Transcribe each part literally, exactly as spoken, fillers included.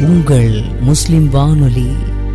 உங்கள் முஸ்லிம் வானொலி.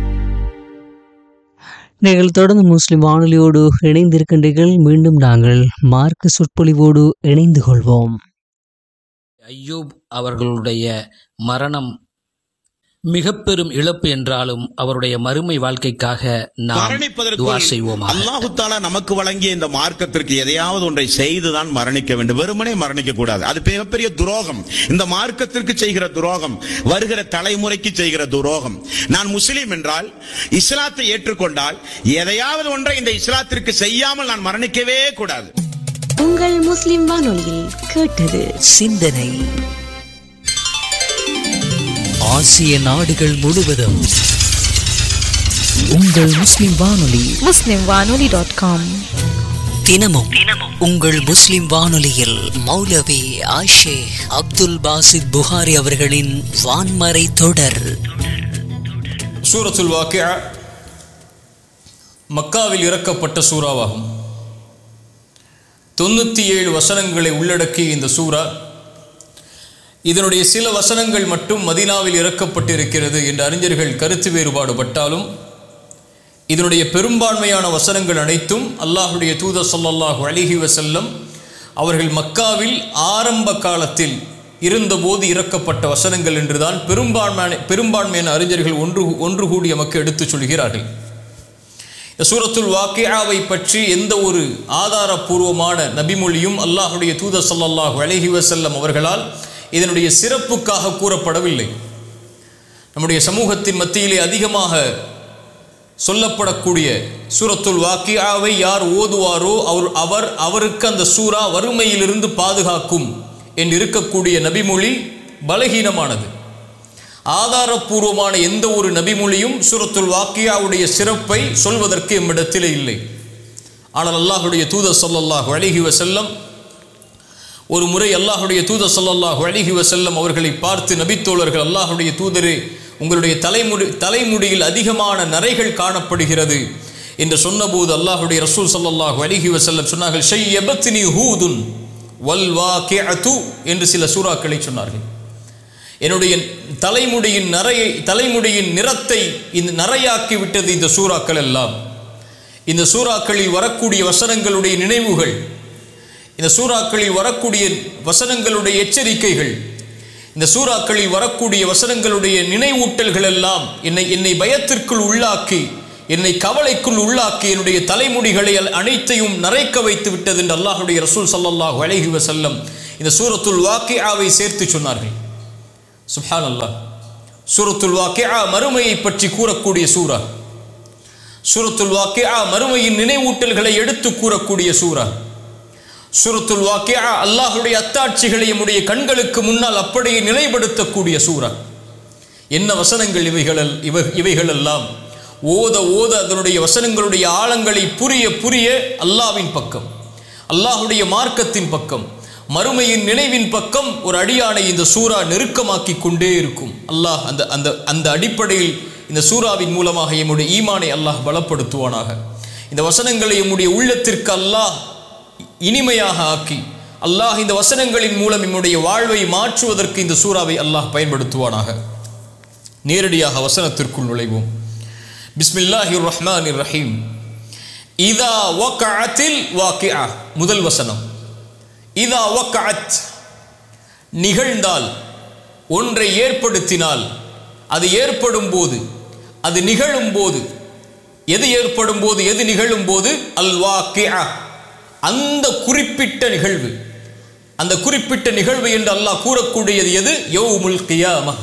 நீங்கள் தொடர்ந்து முஸ்லிம் வானொலியோடு இணைந்திருக்கின்றீர்கள். மீண்டும் நாங்கள் மார்க்க சொற்பொழிவோடு இணைந்து கொள்வோம். அய்யூப் அவர்களுடைய மரணம் மிக பெரும் இழப்பு என்றாலும் அவருடைய மறுமை வாழ்க்கைக்காக நாம் துஆ செய்வோம். அல்லாஹ் தஆலா நமக்கு வழங்கிய இந்த மார்க்கத்திற்கு எதையாவது ஒன்றை செய்துதான் மரணிக்க வேண்டும், வெறுமனே மரணிக்க கூடாது. அது மிகப்பெரிய துரோகம். இந்த மார்க்கத்திற்கு செய்கிற துரோகம், வருகிற தலைமுறைக்கு செய்கிற துரோகம். நான் முஸ்லீம் என்றால், இஸ்லாத்தை ஏற்றுக்கொண்டால் எதையாவது ஒன்றை இந்த இஸ்லாத்திற்கு செய்யாமல் நான் மரணிக்கவே கூடாது. உங்கள் முஸ்லிம் வானொலியில் கேட்டது சிந்தனை. ஆசிய நாடுகள் முழுவதும் உங்கள் முஸ்லிம் வானொலி முஸ்லிம் வானொலி டாட் காம். தினமும் உங்கள் முஸ்லிம் வானொலியில் மௌலவி ஆஷேக் அப்துல் பாசித் புகாரி அவர்களின் வான்மறை தொடர். சூரத்துல் வாக்கிஆ மக்காவில் இறக்கப்பட்ட சூறாவாகும். தொண்ணூற்றி ஏழு வசனங்களை உள்ளடக்கிய இந்த சூரா, இதனுடைய சில வசனங்கள் மட்டும் மதீனாவில் இறக்கப்பட்டிருக்கிறது என்று அறிஞர்கள் கருத்து வேறுபாடுபட்டாலும், இதனுடைய பெரும்பான்மையான வசனங்கள் அனைத்தும் அல்லாஹுடைய தூதர் ஸல்லல்லாஹு அலைஹி வஸல்லம் அவர்கள் மக்காவில் ஆரம்ப காலத்தில் இருந்தபோது இறக்கப்பட்ட வசனங்கள் என்றுதான் பெரும்பான்மையான பெரும்பான்மையான அறிஞர்கள் ஒன்று ஒன்று கூடி நமக்கு எடுத்துச் சொல்கிறார்கள். சூரத்துல் வாக்கிஆவை பற்றி எந்த ஒரு ஆதாரபூர்வமான நபிமொழியும் அல்லாஹுடைய தூதர் ஸல்லல்லாஹு அலைஹி வஸல்லம் அவர்களால் இதனுடைய சிறப்புக்காக கூறப்படவில்லை. நம்முடைய சமூகத்தின் மத்தியிலே அதிகமாக சொல்லப்படக்கூடிய சூரத்துல் வாக்கிஆவை யார் ஓதுவாரோ அவர் அவர் அவருக்கு அந்த சூரா வறுமையிலிருந்து பாதுகாக்கும் என்று இருக்கக்கூடிய நபிமொழி பலகீனமானது. ஆதாரபூர்வமான எந்த ஒரு நபிமொழியும் சூரத்துல் வாக்கிஆவுடைய சிறப்பை சொல்வதற்கு எம்மிடத்திலே இல்லை. ஆனால் அல்லாஹுடைய தூதர் ஸல்லல்லாஹு அலைஹி வஸல்லம் ஒரு முறை அல்லாஹுடைய தூதர் ஸல்லல்லாஹு அலைஹி வஸல்லம் அவர்களை பார்த்து, நபித்தோழர்கள், அல்லாஹுடைய தூதரே, உங்களுடைய தலைமுடி தலைமுடியில் அதிகமான நரைகள் காணப்படுகிறது என்று சொன்னபோது அல்லாஹுடைய ரசூல் ஸல்லல்லாஹு அலைஹி வஸல்லம் சொன்னார்கள், ஷையபத்னி ஹூதுன் வல் வாக்கிஅத்து என்று சில சூறாக்களை சொன்னார்கள். என்னுடைய தலைமுடியின் நரையை தலைமுடியின் நிறத்தை இந்த நரையாக்கி விட்டது இந்த சூறாக்கள் எல்லாம். இந்த சூறாக்களில் வரக்கூடிய வசனங்களுடைய நினைவுகள், இந்த சூறாக்களில் வரக்கூடிய வசனங்களுடைய எச்சரிக்கைகள், இந்த சூறாக்களில் வரக்கூடிய வசனங்களுடைய நினைவூட்டல்கள் எல்லாம் என்னை என்னை பயத்திற்குள் உள்ளாக்கி, என்னை கவலைக்குள் உள்ளாக்கி, என்னுடைய தலைமுடிகளை அனைத்தையும் நரைக்க வைத்து விட்டது என்று அல்லாஹுடைய ரசூல் ஸல்லல்லாஹு அலைஹி வஸல்லம் இந்த சூரத்துல் வாக்கிஆவை சேர்த்து சொன்னார்கள். சுப்ஹானல்லாஹ். சூரத்துல் வாக்கிஆ மறுமையை பற்றி கூறக்கூடிய சூரா. சூரத்துல் வாக்கிஆ மறுமையின் நினைவூட்டல்களை எடுத்து கூறக்கூடிய சூரா. சூரத்துல் வாக்கிஆ அல்லாஹுடைய அத்தாட்சிகளை நம்முடைய கண்களுக்கு முன்னால் அப்படியே நிலைப்படுத்தக்கூடிய சூரா. என்ன வசனங்கள் இவைகள் இவை இவைகள் எல்லாம் ஓத ஓத அதனுடைய வசனங்களுடைய ஆழங்களை புரிய புரிய அல்லாஹ்வின் பக்கம், அல்லாஹுடைய மார்க்கத்தின் பக்கம், மறுமையின் நினைவின் பக்கம் ஒரு அடியானை இந்த சூரா நெருக்கமாக்கி கொண்டே இருக்கும். அல்லாஹ் அந்த அந்த அந்த அடிப்படையில் இந்த சூராவின் மூலமாக எம்முடைய ஈமானை அல்லாஹ் பலப்படுத்துவானாக. இந்த வசனங்களை எம்முடைய உள்ளத்திற்கு அல்லாஹ் இனிமையாக ஆக்கி, அல்லாஹ் இந்த வசனங்களின் மூலம் நம்முடைய வாழ்வை மாற்றுவதற்கு இந்த சூறாவை அல்லாஹ் பயன்படுத்துவானாக. நேரடியாக வசனத்திற்குள் நுழைவோம். பிஸ்மில்லாஹிர் ரஹ்மானிர் ரஹீம். இதா வக்அத்தில் வாக்கிஆ. முதல் வசனம். இதா வக்அத், நிகழ்ந்தால், ஒன்றை ஏற்படுத்தினால், அது ஏற்படும் போது, அது நிகழும் போது, எது ஏற்படும் போது, எது நிகழும் போது, அல் வாக்கிஆ, அந்த குறிப்பிட்ட நிகழ்வு. அந்த குறிப்பிட்ட நிகழ்வு என்று அல்லாஹ் கூறக்கூடியது எது? யௌமுல் கியாமஹ்,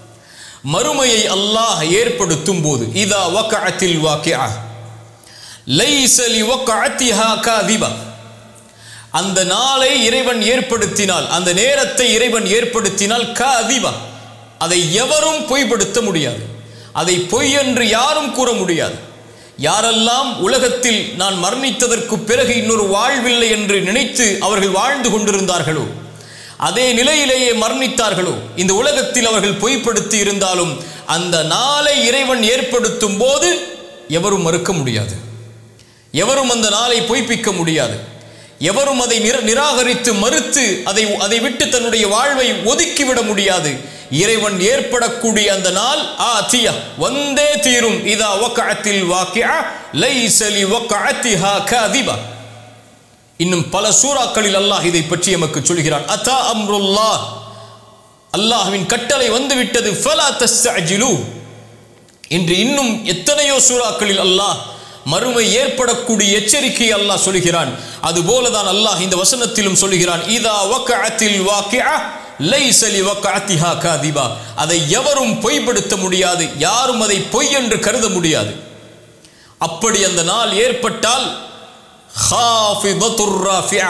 மறுமையை அல்லாஹ் ஏற்படுத்தும் போது. இதா வக்அத்தில் வாக்கிஆ லைஸ லிவக்அத்திஹா காதிபா, அந்த நாளை இறைவன் ஏற்படுத்தினால், அந்த நேரத்தை இறைவன் ஏற்படுத்தினால், காதிபா, அதை எவரும் பொய்ப்படுத்த முடியாது, அதை பொய் என்று யாரும் கூற முடியாது. யாரெல்லாம் உலகத்தில் நான் மரணித்ததற்கு பிறகு இன்னொரு வாழ்வில்லை என்று நினைத்து அவர்கள் வாழ்ந்து கொண்டிருந்தார்களோ, அதே நிலையிலேயே மரணித்தார்களோ, இந்த உலகத்தில் அவர்கள் பொய்ப்படுத்தி இருந்தாலும் அந்த நாளை இறைவன் ஏற்படுத்தும் போது எவரும் மறுக்க முடியாது, எவரும் அந்த நாளை பொய்ப்பிக்க முடியாது, எவரும் அதை நிராகரித்து மறுத்து அதை அதை விட்டு தன்னுடைய வாழ்வை ஒதுக்கிவிட முடியாது. இறைவன் ஏற்படக்கூடிய அந்த நாள் ஆதியா வந்தே தீரும். இதா வகஅத்தில் வாகிஆ லைஸ லி வகஅத்திஹா காதிபா. இன்னும் பல சூறாக்களில் அல்லாஹ் இதை பற்றி நமக்கு சொல்கிறான். அதா அம்ருல்லாஹ், அல்லாஹ்வின் கட்டளை வந்துவிட்டது. ஃபலா தஸ்தஅஜிலு. இன்று இன்னும் எத்தனையோ சூறாக்களில் அல்லாஹ் மறுமை ஏற்படக்கூடிய எச்சரிக்கை அல்லாஹ் சொல்கிறான். அதுபோலதான் அல்லாஹ் இந்த வசனத்திலும் சொல்கிறான். இதா வகஅத்தில் வாகிஆ லைஸ லி வகஅத்திஹா காதிபா. அதை எவரும் பொய்ப்படுத்த முடியாது, யாரும் அதை பொய் என்று கருத முடியாது. அப்படி அந்த நாள் ஏற்பட்டால் ஹாஃபிதத்துர் ராஃபிஆ,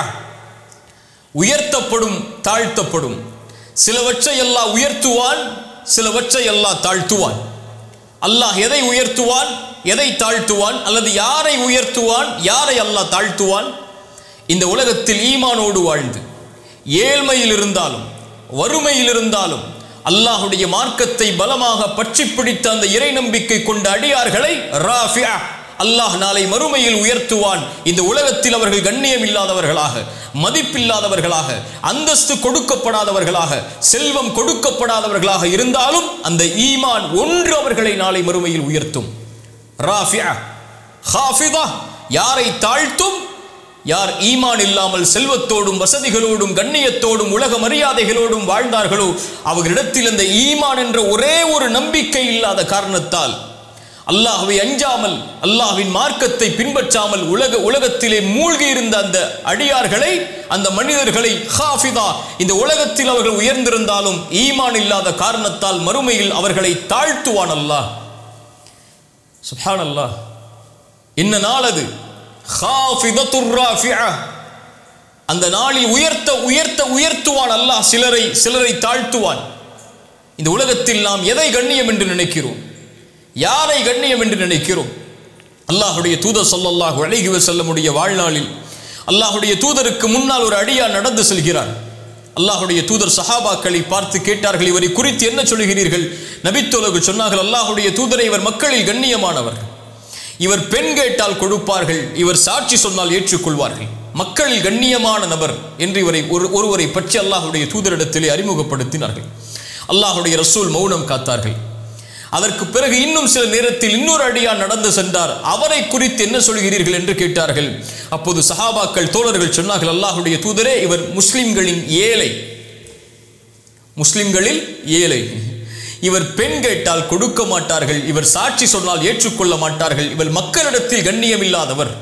உயர்த்தப்படும் தாழ்த்தப்படும். சிலவற்றை அல்லாஹ் உயர்த்துவான், சிலவற்றை அல்லாஹ் தாழ்த்துவான். அல்லாஹ் எதை உயர்த்துவான், எதை தாழ்த்துவான், அல்லது யாரை உயர்த்துவான், யாரை அல்லாஹ் தாழ்த்துவான்? இந்த உலகத்தில் ஈமானோடு வாழ்ந்து ஏழ்மையில் இருந்தாலும் வறுமையில் இருந்தாலும் அல்லாஹுடைய மார்க்கத்தை பலமாக பற்றி பிடித்த அந்த இறை நம்பிக்கை கொண்ட அடியார்களை ராஃபிஆ, அல்லாஹ் நாளை மறுமையில் உயர்த்துவான். இந்த உலகத்தில் அவர்கள் கண்ணியம் இல்லாதவர்களாக, மதிப்பில்லாதவர்களாக, அந்தஸ்து கொடுக்கப்படாதவர்களாக, செல்வம் கொடுக்கப்படாதவர்களாக இருந்தாலும் அந்த ஈமான் ஒன்று அவர்களை நாளை மறுமையில் உயர்த்தும். ராஃபிஆ. ஹாஃபிதா, யாரை தாழ்த்தும்? யார் ஈமான் இல்லாமல் செல்வத்தோடும் வசதிகளோடும் கண்ணியத்தோடும் உலக மரியாதைகளோடும் வாழ்ந்தார்களோ அவர்களிடத்தில் அந்த ஈமான் என்ற ஒரே ஒரு நம்பிக்கை இல்லாத காரணத்தால், அல்லாஹ்வை அஞ்சாமல் அல்லாஹ்வின் மார்க்கத்தை பின்பற்றாமல் உலக உலகத்திலே மூழ்கி இருந்த அந்த அடியார்களை, அந்த மனிதர்களை ஹாஃபிதா, இந்த உலகத்தில் அவர்கள் உயர்ந்திருந்தாலும் ஈமான் இல்லாத காரணத்தால் மறுமையில் அவர்களை தாழ்த்துவான் அல்லாஹ். சுப்ஹானல்லாஹ். என்ன நாள் அது? ஹாஃபிதத்துர் ராஃபிஆ. அந்த நாளில் உயர்த்த உயர்த்த உயர்த்துவான் அல்லாஹ். சிலரை சிலரை தாழ்த்துவான். இந்த உலகத்தில் நாம் எதை கண்ணியம் என்று நினைக்கிறோம், யாரை கண்ணியம் என்று நினைக்கிறோம்? அல்லாஹுடைய தூதர் ஸல்லல்லாஹு அலைஹி வஸல்லமுடைய வாழ்நாளில் அல்லாஹுடைய தூதருக்கு முன்னால் ஒரு அடியார் நடந்து செல்கிறார். அல்லாஹுடைய தூதர் சஹாபாக்களை பார்த்து கேட்டார்கள், இவரை குறித்து என்ன சொல்கிறீர்கள்? நபித்தோலகு சொன்னார்கள், அல்லாஹுடைய தூதரை, இவர் மக்களில் கண்ணியமானவர், இவர் பெண் கேட்டால் கொடுப்பார்கள், இவர் சாட்சி சொன்னால் ஏற்றுக்கொள்வார்கள், மக்களில் கண்ணியமான நபர் என்று இவரை ஒரு ஒருவரை பற்றி அல்லாஹுடைய தூதரிடத்திலே அறிமுகப்படுத்தினார்கள். அல்லாஹுடைய ரசூல் மௌனம் காத்தார்கள். அதற்கு பிறகு இன்னும் சில நேரத்தில் இன்னொரு அடியார் நடந்து சென்றார். அவரை குறித்து என்ன சொல்கிறீர்கள் என்று கேட்டார்கள். அப்போது சஹாபாக்கள் தோழர்கள் சொன்னார்கள், அல்லாஹுடைய தூதரே, இவர் முஸ்லிம்களின் ஏழை, முஸ்லிம்களில் ஏழை, இவர் பெண் கேட்டால் கொடுக்க மாட்டார்கள், இவர் சாட்சி சொன்னால் ஏற்றுக்கொள்ள மாட்டார்கள், இவர் மக்களிடத்தில் கண்ணியம் இல்லாதவர்.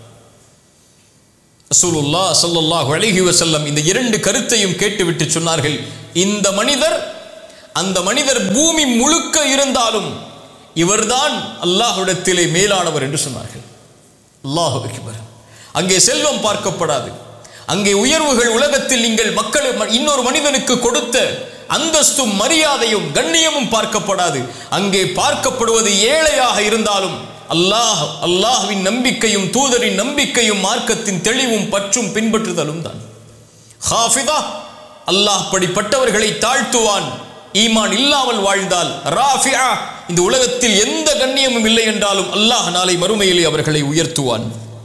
ரசூலுல்லாஹ் ஸல்லல்லாஹு அலைஹி வஸல்லம் இந்த இரண்டு கருத்தையும் கேட்டுவிட்டு சொன்னார்கள், இந்த மனிதர், அந்த மனிதர் பூமி முழுக்க இருந்தாலும் இவர்தான் அல்லாஹ்விடத்திலே மேலானவர் என்று சொன்னார்கள். அல்லாஹு அக்பர். அங்கே செல்வம் பார்க்கப்படாது, அங்கே உயர்வுகள், உலகத்தில் நீங்கள் மக்கள் இன்னொரு மனிதனுக்கு கொடுத்த அந்தஸ்தும் மரியாதையும் கண்ணியமும் பார்க்கப்படாது. அங்கே பார்க்கப்படுவது ஏழையாக இருந்தாலும் அல்லாஹ் அல்லாஹ்வின் நம்பிக்கையும் தூதரின் நம்பிக்கையும் மார்க்கத்தின் தெளிவும் பற்றும் பின்பற்றுதலும் தான். ஹாஃபிதா, அல்லாஹ் படிப்பட்டவர்களை தாழ்த்துவான் ஈமான் இல்லாமல் வாழ்ந்தால். ராஃபிஆ, இந்த உலகத்தில் எந்த கண்ணியமும் இல்லை என்றாலும் அல்லாஹ் நாளை மறுமையிலே அவர்களை உயர்த்துவான்.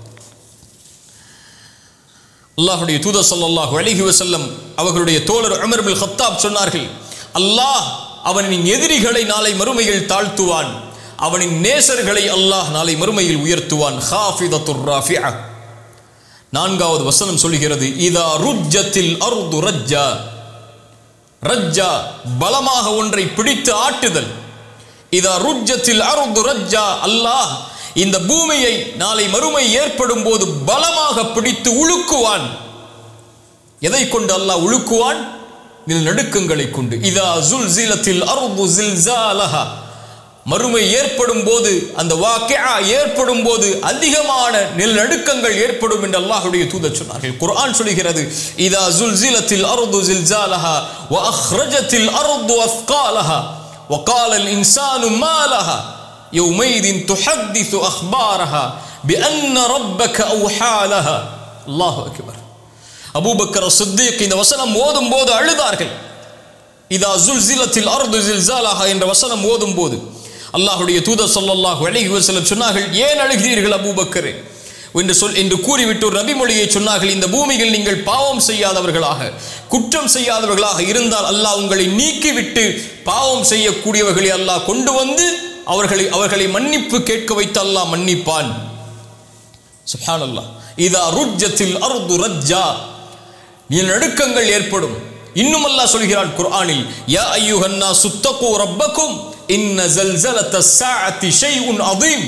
அல்லாஹுடைய தூதர் ஸல்லல்லாஹு அலைஹி வஸல்லம் அவர்களுடைய தோழர் உமர் இப்னு கத்தாப் சொன்னார்கள், அல்லாஹ் அவனின் எதிரிகளை நாளை மறுமையில் தாழ்த்துவான், அவனின் நேசர்களை அல்லாஹ் நாளை மறுமையில் உயர்த்துவான். ஹாஃபிதத்துர் ராஃபிஆ. நான்காவது வசனம் சொல்கிறது, இதா ருஜ்ஜத்தில் அர்து ரஜ்ஜா. ரஜ்ஜா, பலமாக ஒன்றை பிடித்து ஆட்டுதல். இதா ருஜ்ஜத்தில் அர்து ரஜ்ஜா, அல்லாஹ் இந்த பூமியை நாளை மறுமை ஏற்படும் போது பலமாக பிடித்து உழுக்குவான். எதை கொண்டு அல்லாஹ் உழுக்குவான்? நிலநடுக்கங்களை கொண்டு. இதா ஸுல்ஸிலத்தில் அர்து ஸில்ஸாலஹா, மறுமை ஏற்படும் போது, அந்த வாக்கிஆ ஏற்படும் போது அதிகமான நிலநடுக்கங்கள் ஏற்படும் என்று அல்லாஹ்வுடைய தூதர் சொன்னார்கள். குர்ஆன் சொல்கிறது, இதா ஸுல்ஸிலத்தில் அர்து ஸில்ஸாலஹா வ அக்ரஜத்தில் அர்து அஸ்காலஹா வ காலல் இன்சானு மா லஹா யௌமைதின் துஹத்திஸு அக்பாரஹா பிஅன்ன ரப்பக அவ்ஹா லஹா. அல்லாஹு அக்பர். அபூபக்கர் சித்திக் இந்த வசனம் ஓதும் போது அழுதார்கள். இதா ஸுல்ஸிலத்தில் அர்து ஸில்ஸாலஹா என்ற வசனம் ஓதும் போது அல்லாஹ்வுடைய தூதர் ஸல்லல்லாஹு அலைஹி வஸல்லம் சொன்னார்கள், ஏன் அழுகிறீர்கள் அபூபக்கரே? என்று சொல் என்று கூறிவிட்டு ஒரு நபிமொழியை சொன்னார்கள், இந்த பூமியில் நீங்கள் பாவம் செய்யாதவர்களாக குற்றம் செய்யாதவர்களாக இருந்தால் அல்லாஹ் உங்களை நீக்கிவிட்டு பாவம் செய்யக்கூடியவர்களை அல்லாஹ் கொண்டு வந்து அவர்களை அவர்களை மன்னிப்பு கேட்க வைத்து அல்லாஹ் மன்னிப்பான். சுப்ஹானல்லாஹ். இதா ருஜ்ஜத்தில் அர்து ரஜ்ஜா, நிலநடுக்கங்கள் ஏற்படும். இன்னும் அல்லாஹ் சொல்கிறான் குர்ஆனில், யா அய்யுஹன்னாஸ் தக்கூ ரப்பக்கும் இன்ன ஸல்ஸலத்தஸ் ஸாஅத்தி ஷைஉன் அதீம்.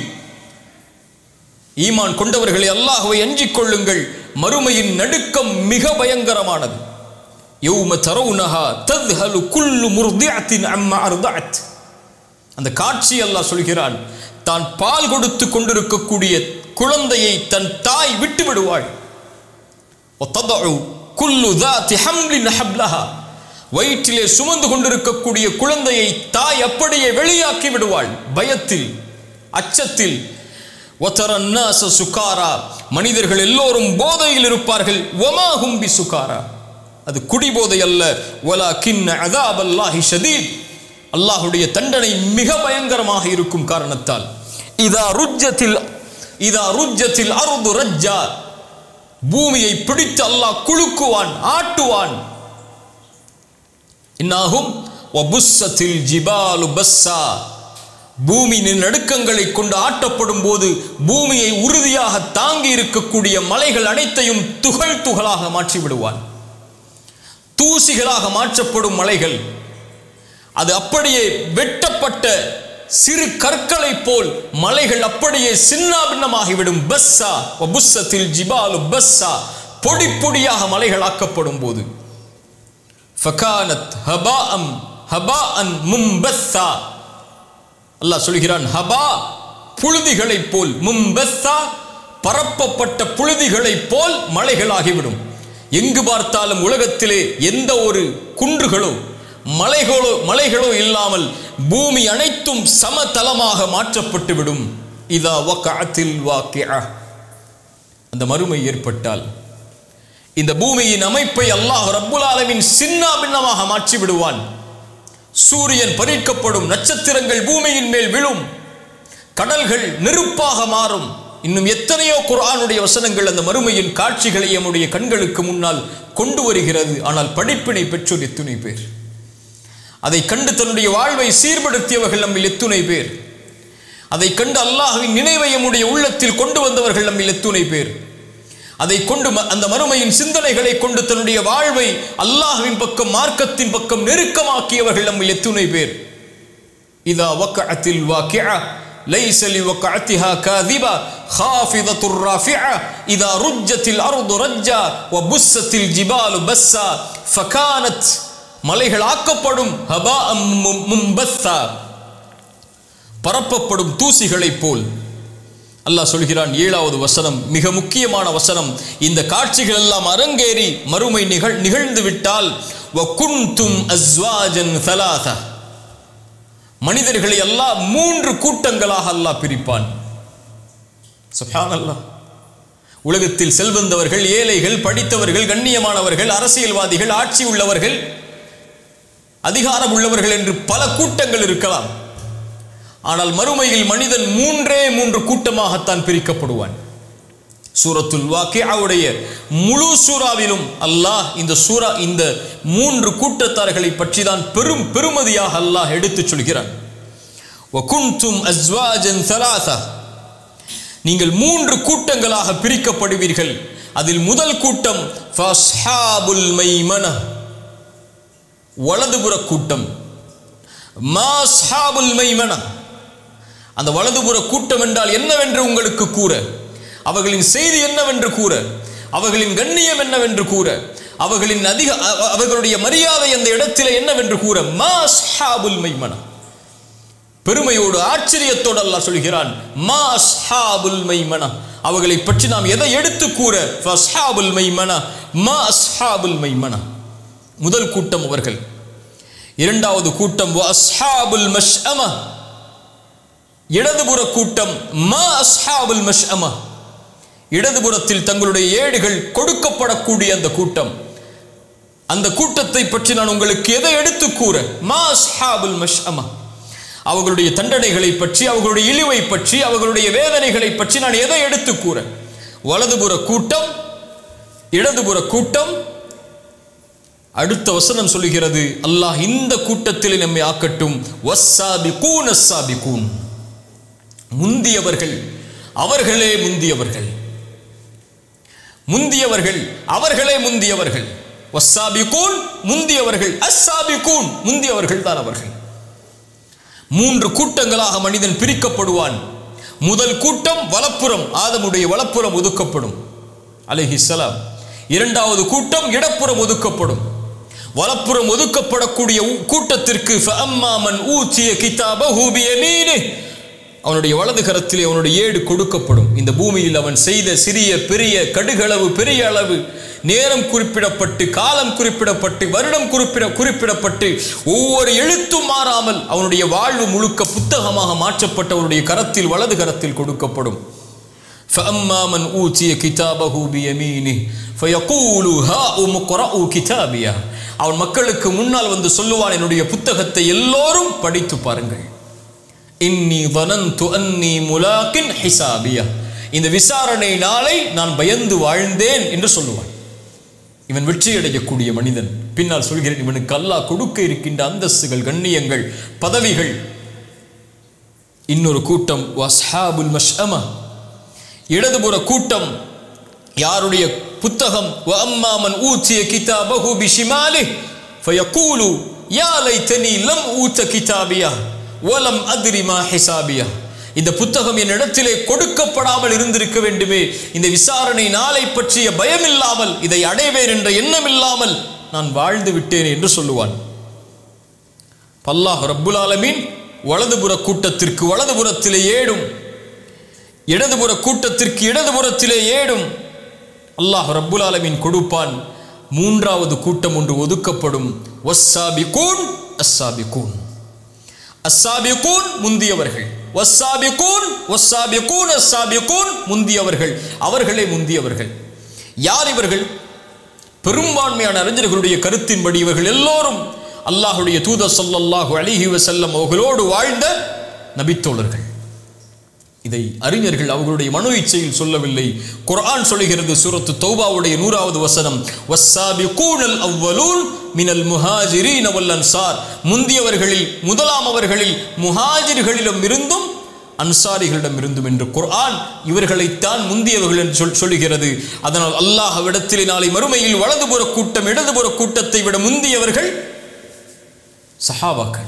ஈமான் கொண்டவர்களை அல்லாஹ்வை அஞ்சிக் கொள்ளுங்கள், மறுமையின் நடுக்கம் மிக பயங்கரமானது. யௌம தரவுனஹா தத்ஹலு குல்லு முர்திஅத்தின் அம்மா அர்தஅத். அந்த காட்சி அல்லாஹ் சொல்கிறான், தான் பால் கொடுத்து கொண்டிருக்கக்கூடிய குழந்தையை தன் தாய் விட்டு விடுவாள். வததஉ குல்லு ذات حمل حبلها, வயிற்றிலே சுமந்து கொண்டிருக்கக்கூடிய குழந்தையை தாய் அப்படியே வெளியாக்கி விடுவாள் பயத்தில் அச்சத்தில். வதர الناس சுகாரா, மனிதர்கள் எல்லோரும் போதையில் இருப்பார்கள். வமா ஹும் பிசுகாரா, அது குடிபோதை அல்ல. வலாகின் அஸாபல்லாஹி ஷதீத், அல்லாஹ்வுடைய தண்டனை மிக பயங்கரமாக இருக்கும் காரணத்தால். இதா ருஜ்ஜத்தில் இதா ருஜ்ஜத்தில் அர்து ரஜ்ஜா, பூமியை பிடித்து அல்லாஹ் குலுக்குவான், ஆட்டுவான். இன்னாஹும் வபுஸ்ஸத்தில் ஜிபாலு பஸ்ஸா, பூமியின் நடுக்கங்களை கொண்டு ஆட்டப்படும் போது பூமியை உறுதியாக தாங்கி இருக்கக்கூடிய மலைகள் அனைத்தையும் துகள் துகளாக மாற்றி விடுவான். தூசிகளாக மாற்றப்படும் மலைகள் அது அப்படியே வெட்டப்பட்ட சிறு கற்களை போல் மலைகள் அப்படியே சின்னாபின்னமாகிவிடும். பஸ்ஸா வபுஸ்ஸத்தில் ஜிபாலு பஸ்ஸா, பொடி பொடியாக மலைகள் ஆக்கப்படும் போது ஃபகானத் ஹபாஅம் ஹபாஅன் மும்பஸ்ஸா, அல்லாஹ் சொல்கிறான் ஹபா, புழுதிகளை போல், மும்பஸ்ஸா, பரப்பப்பட்ட புழுதிகளை போல் மலைகளாகிவிடும். எங்கு பார்த்தாலும் உலகத்திலே எந்த ஒரு குன்றுகளோ மலைகளோ மலைகளோ இல்லாமல் பூமி அனைத்தும் சமதளமாக மாற்றப்பட்டு விடும். இதா வகஅத்தில் வாக்கிஅ, அந்த மறுமை ஏற்பட்டால் இந்த பூமியின் அமைப்பை அல்லாஹ் ரப்புல் ஆலமீன் சின்னா பின்னமாக மாற்றி விடுவான். சூரியன் பறிக்கப்படும், நட்சத்திரங்கள் பூமியின் மேல் விழும், கடல்கள் நெருப்பாக மாறும். இன்னும் எத்தனையோ குர்ஆனுடைய வசனங்கள் அந்த மறுமையின் காட்சிகளை நம்முடைய கண்களுக்கு முன்னால் கொண்டு வருகிறது. ஆனால் படிப்பினை பெற்றோர் எத்துணை பேர், அதை கண்டு தன்னுடைய வாழ்வை சீர்படுத்தியவர்கள் நம்மில் எத்துணை பேர், அதை கண்டு அல்லாஹ்வின் நினைவை நம்முடைய உள்ளத்தில் கொண்டு வந்தவர்கள் நம்மில் எத்துணை பேர், அதை கொண்டு அந்த மறுமையின் சிந்தனைகளை கொண்டு தன்னுடைய வாழ்வை அல்லாஹ்வின் பக்கம் மார்க்கத்தின் பக்கம் நெருக்கமாக்கியவர்கள் நம்மில் எத்துணை பேர். இதா வகஅத்தில் வாக்கிஅ லைஸ லிவகஅத்திஹா காதிபா காஃபிதத்துர் ராஃபிஅ இதா ருஜ்ஜத்தில் அர்து ரஜ்ஜா வபுஸ்ஸத்தில் ஜிபாலு பஸ்ஸா ஃபகானத், மலைகள் ஆக்கப்படும், ஹபாஅம் மும்பஸ்ஸா, பரப்பப்படும் தூசிகளைப் போல். அல்லாஹ் சொல்கிறான் ஏழாவது வசனம், மிக முக்கியமான வசனம். இந்த காட்சிகள் எல்லாம் அரங்கேறி மறுமை நிகழ் நிகழ்ந்து விட்டால் வகுன்தும் அஸ்வாஜன் ஸலாஸா, மனிதர்களை அல்லாஹ் மூன்று கூட்டங்களாக அல்லாஹ் பிரிப்பான். சுப்ஹானல்லாஹ். உலகத்தில் செல்வந்தவர்கள், ஏழைகள், படித்தவர்கள், கண்ணியமானவர்கள், அரசியல்வாதிகள், ஆட்சி உள்ளவர்கள், அதிகாரம் உள்ளவர்கள் என்று பல கூட்டங்கள் இருக்கலாம். ஆனால் மறுமையில் மனிதன் மூன்றே மூன்று கூட்டமாகத்தான் பிரிக்கப்படுவான். சூரத்துல் வாக்கியாவுடைய முழு சூறாவிலும் அல்லாஹ் இந்த சூரா இந்த மூன்று கூட்டத்தார்களை பற்றி தான் பெரும் பெருமதியாக அல்லாஹ் எடுத்துச் சொல்கிறான். வகுன்தும் அஸ்வாஜன் ஸலாஸா, நீங்கள் மூன்று கூட்டங்களாக பிரிக்கப்படுவீர்கள். அதில் முதல் கூட்டம் ஃபஸ்ஹாபுல் மைமன, வலதுபுற கூட்டம். மாஸ்ஹாபுல் மைமன, அந்த வலதுபுற கூட்டம் என்றால் என்னவென்று உங்களுக்கு கூற, அவர்களின் செய்தி என்னவென்று கூற, அவர்களின் கண்ணியம் என்னவென்று கூற, அவர்களின் அதிக அவர்களுடைய மரியாதை அந்த இடத்திலே என்னவென்று கூற. மாஸ்ஹாபுல் மைமன, பெருமையோடு ஆச்சரியத்தோடு அல்லாஹ் சொல்கிறான் மாஸ்ஹாபுல் மைமன, அவர்களை பற்றி நாம் எதை எடுத்து கூற. ஃபஸ்ஹாபுல் மைமன மாஸ்ஹாபுல் மைமன, முதல் கூட்டம் அவர்கள். இரண்டாவது கூட்டம் வஸ்ஹாபுல் மஷ்அம, இடதுபுற கூட்டம். மா அஸ்ஹாபுல் மஷ்அம, இடதுபுறத்தில் தங்களுடைய ஏடுகள் கொடுக்கப்படக்கூடிய அந்த கூட்டம். அந்த கூட்டத்தை பற்றி நான் உங்களுக்கு எதை எடுத்து கூற. மா அஸ்ஹாபுல் மஷ்அம, அவர்களுடைய தண்டனைகளை பற்றி, அவர்களுடைய இழிவை பற்றி, அவர்களுடைய வேதனைகளை பற்றி நான் எதை எடுத்து கூற. வலதுபுற கூட்டம், இடதுபுற கூட்டம். அடுத்த வசனம் சொல்லுகிறது, அல்லாஹ் இந்த கூட்டத்தில் நம்மை ஆக்கட்டும். வஸ்ஸாபிகூன் அஸ்ஸாபிகூன், முந்தியவர்கள் அவர்களே முந்தியவர்கள், முந்தியவர்கள் அவர்களே முந்தியவர்கள். வஸ்ஸாபிகூன் முந்தியவர்கள், அஸ்ஸாபிகூன் முந்தியவர்கள் தான் அவர்கள். மூன்று கூட்டங்களாக மனிதன் பிரிக்கப்படுவான். முதல் கூட்டம் வலப்புறம், ஆதமுடைய வலப்புறம் ஒதுக்கப்படும் அலைஹிஸ்ஸலாம். இரண்டாவது கூட்டம் இடப்புறம் ஒதுக்கப்படும். வலப்புறம் ஒதுக்கப்படக்கூடிய கூட்டத்திற்கு ஃபஅம்மாமன் ஊதிய கிதாபஹு பியமீனிஹி, அவனுடைய வலது கரத்திலே அவனுடைய ஏடு கொடுக்கப்படும். இந்த பூமியில் அவன் செய்த சிறிய பெரிய கடுகளவு பெரிய அளவு, நேரம் குறிப்பிடப்பட்டு, காலம் குறிப்பிடப்பட்டு, வருடம் குறிப்பிட குறிப்பிடப்பட்டு ஒவ்வொரு எழுத்தும் மாறாமல் அவனுடைய வாழ்வு முழுக்க புத்தகமாக மாற்றப்பட்ட அவனுடைய கரத்தில், வலது கரத்தில் கொடுக்கப்படும். ஃபஅம்மாமன் ஊதிய கிதாபஹு பியமீனிஹி ஃபயகூலு ஹாஉம் இக்ரஉ கிதாபியா, அவன் மக்களுக்கு முன்னால் வந்து சொல்லுவான், என்னுடைய புத்தகத்தை எல்லோரும் படித்து பாருங்கள். இன்னி வனந்து அன்னி முலாகின் ஹிசாபியா, இந்த விசாரணை நாளை நான் பயந்து வாழ்ந்தேன் என்று சொல்லுவான். இவன் வெற்றி அடையக்கூடிய மனிதன். பின்னால் சொல்கிறேன், இவனுக்கு அல்லாஹ் கொடுக்க இருக்கின்ற அந்தஸ்துகள், கண்ணியங்கள், பதவிகள். இன்னொரு கூட்டம் வஸ்ஹாபுல் மஷ்அமா, இடதுபுற கூட்டம். யாருடைய புத்தகம் வஅம்மாமன் ஊதிய கிதாபஹு பிஷிமாலிஹி ஃபயகூலு யா லைதனி லம் ஊத கிதாபியா வலம் அத்ரி மா ஹிசாபியா, இந்த புத்தகம் என் இடத்திலே கொடுக்கப்படாமல் இருந்திருக்க வேண்டுமே, இந்த விசாரணை நாளை பற்றிய பயம் இல்லாமல், இதை அடைவேன் என்ற எண்ணம் இல்லாமல் நான் வாழ்ந்து விட்டேன் என்று சொல்லுவான். அல்லாஹ் ரப்புல் ஆலமீன் வலதுபுற கூட்டத்திற்கு வலதுபுறத்திலே ஏடும், இடதுபுற கூட்டத்திற்கு இடதுபுறத்திலே ஏடும் அல்லாஹ் ரப்புல் ஆலமீன் கொடுப்பான். மூன்றாவது கூட்டம் ஒன்று ஒதுக்கப்படும். வஸ்ஸாபிகூன் அஸ்ஸாபிகூன், அஸ்ஸாபிகூன் முந்தியவர்கள், வஸ்ஸாபிகூன் வஸ்ஸாபிகூன் அஸ்ஸாபிகூன் முந்தியவர்கள், அவர்களே முந்தியவர்கள். யார் இவர்கள்? பெரும்பான்மையான அறிஞர்களுடைய கருத்தின்படி இவர்கள் எல்லோரும் அல்லாஹ்வுடைய தூதர் ஸல்லல்லாஹு அலைஹி வஸல்லம் அவர்களோடு வாழ்ந்த நபித்தோழர்கள். இதை அறிஞர்கள் அவர்களுடைய மனோ இச்சையில் சொல்லவில்லை. குர்ஆன் சொல்கிறது, சூரத்து தௌபாவுடைய நூறாவது வசனம், வஸ்ஸாபிகூனல் அவ்வலூன் மினல் முஹாஜிரீன வல் அன்சார், முந்தியவர்களில் முதலாம் அவர்களில் முஹாஜிர்களிடம் இருந்தும் அன்சாரிகளிடம் இருந்தும் என்று குர்ஆன் இவர்களைத்தான் முந்தியவர்கள் என்று சொல் சொல்லுகிறது. அதனால் அல்லாஹ்விடத்திலே நாளை மறுமையில் வலதுபுற கூட்டம் இடதுபுற கூட்டத்தை விட முந்தியவர்கள் சஹாபாக்கள்,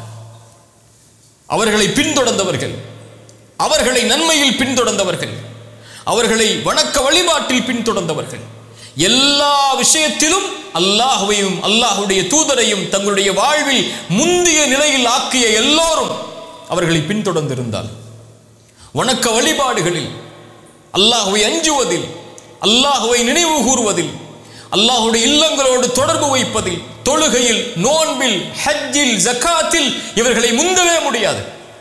அவர்களை பின்தொடர்ந்தவர்கள், அவர்களை நன்மையில் பின்தொடர்ந்தவர்கள், அவர்களை வணக்க வழிபாட்டில் பின்தொடர்ந்தவர்கள், எல்லா விஷயத்திலும் அல்லாஹ்வையும் அல்லாஹ்வுடைய தூதரையும் தங்களுடைய வாழ்வில் முந்திய நிலையில் ஆக்கிய எல்லோரும் அவர்களை பின்தொடர்ந்திருந்தால், வணக்க வழிபாடுகளில், அல்லாஹ்வை அஞ்சுவதில், அல்லாஹ்வை நினைவு கூறுவதில், அல்லாஹ்வுடைய இல்லங்களோடு தொடர்பு வைப்பதில், தொழுகையில், நோன்பில், ஹஜ்ஜில், ஜகாத்தில் இவர்களை முந்தவே முடியாது.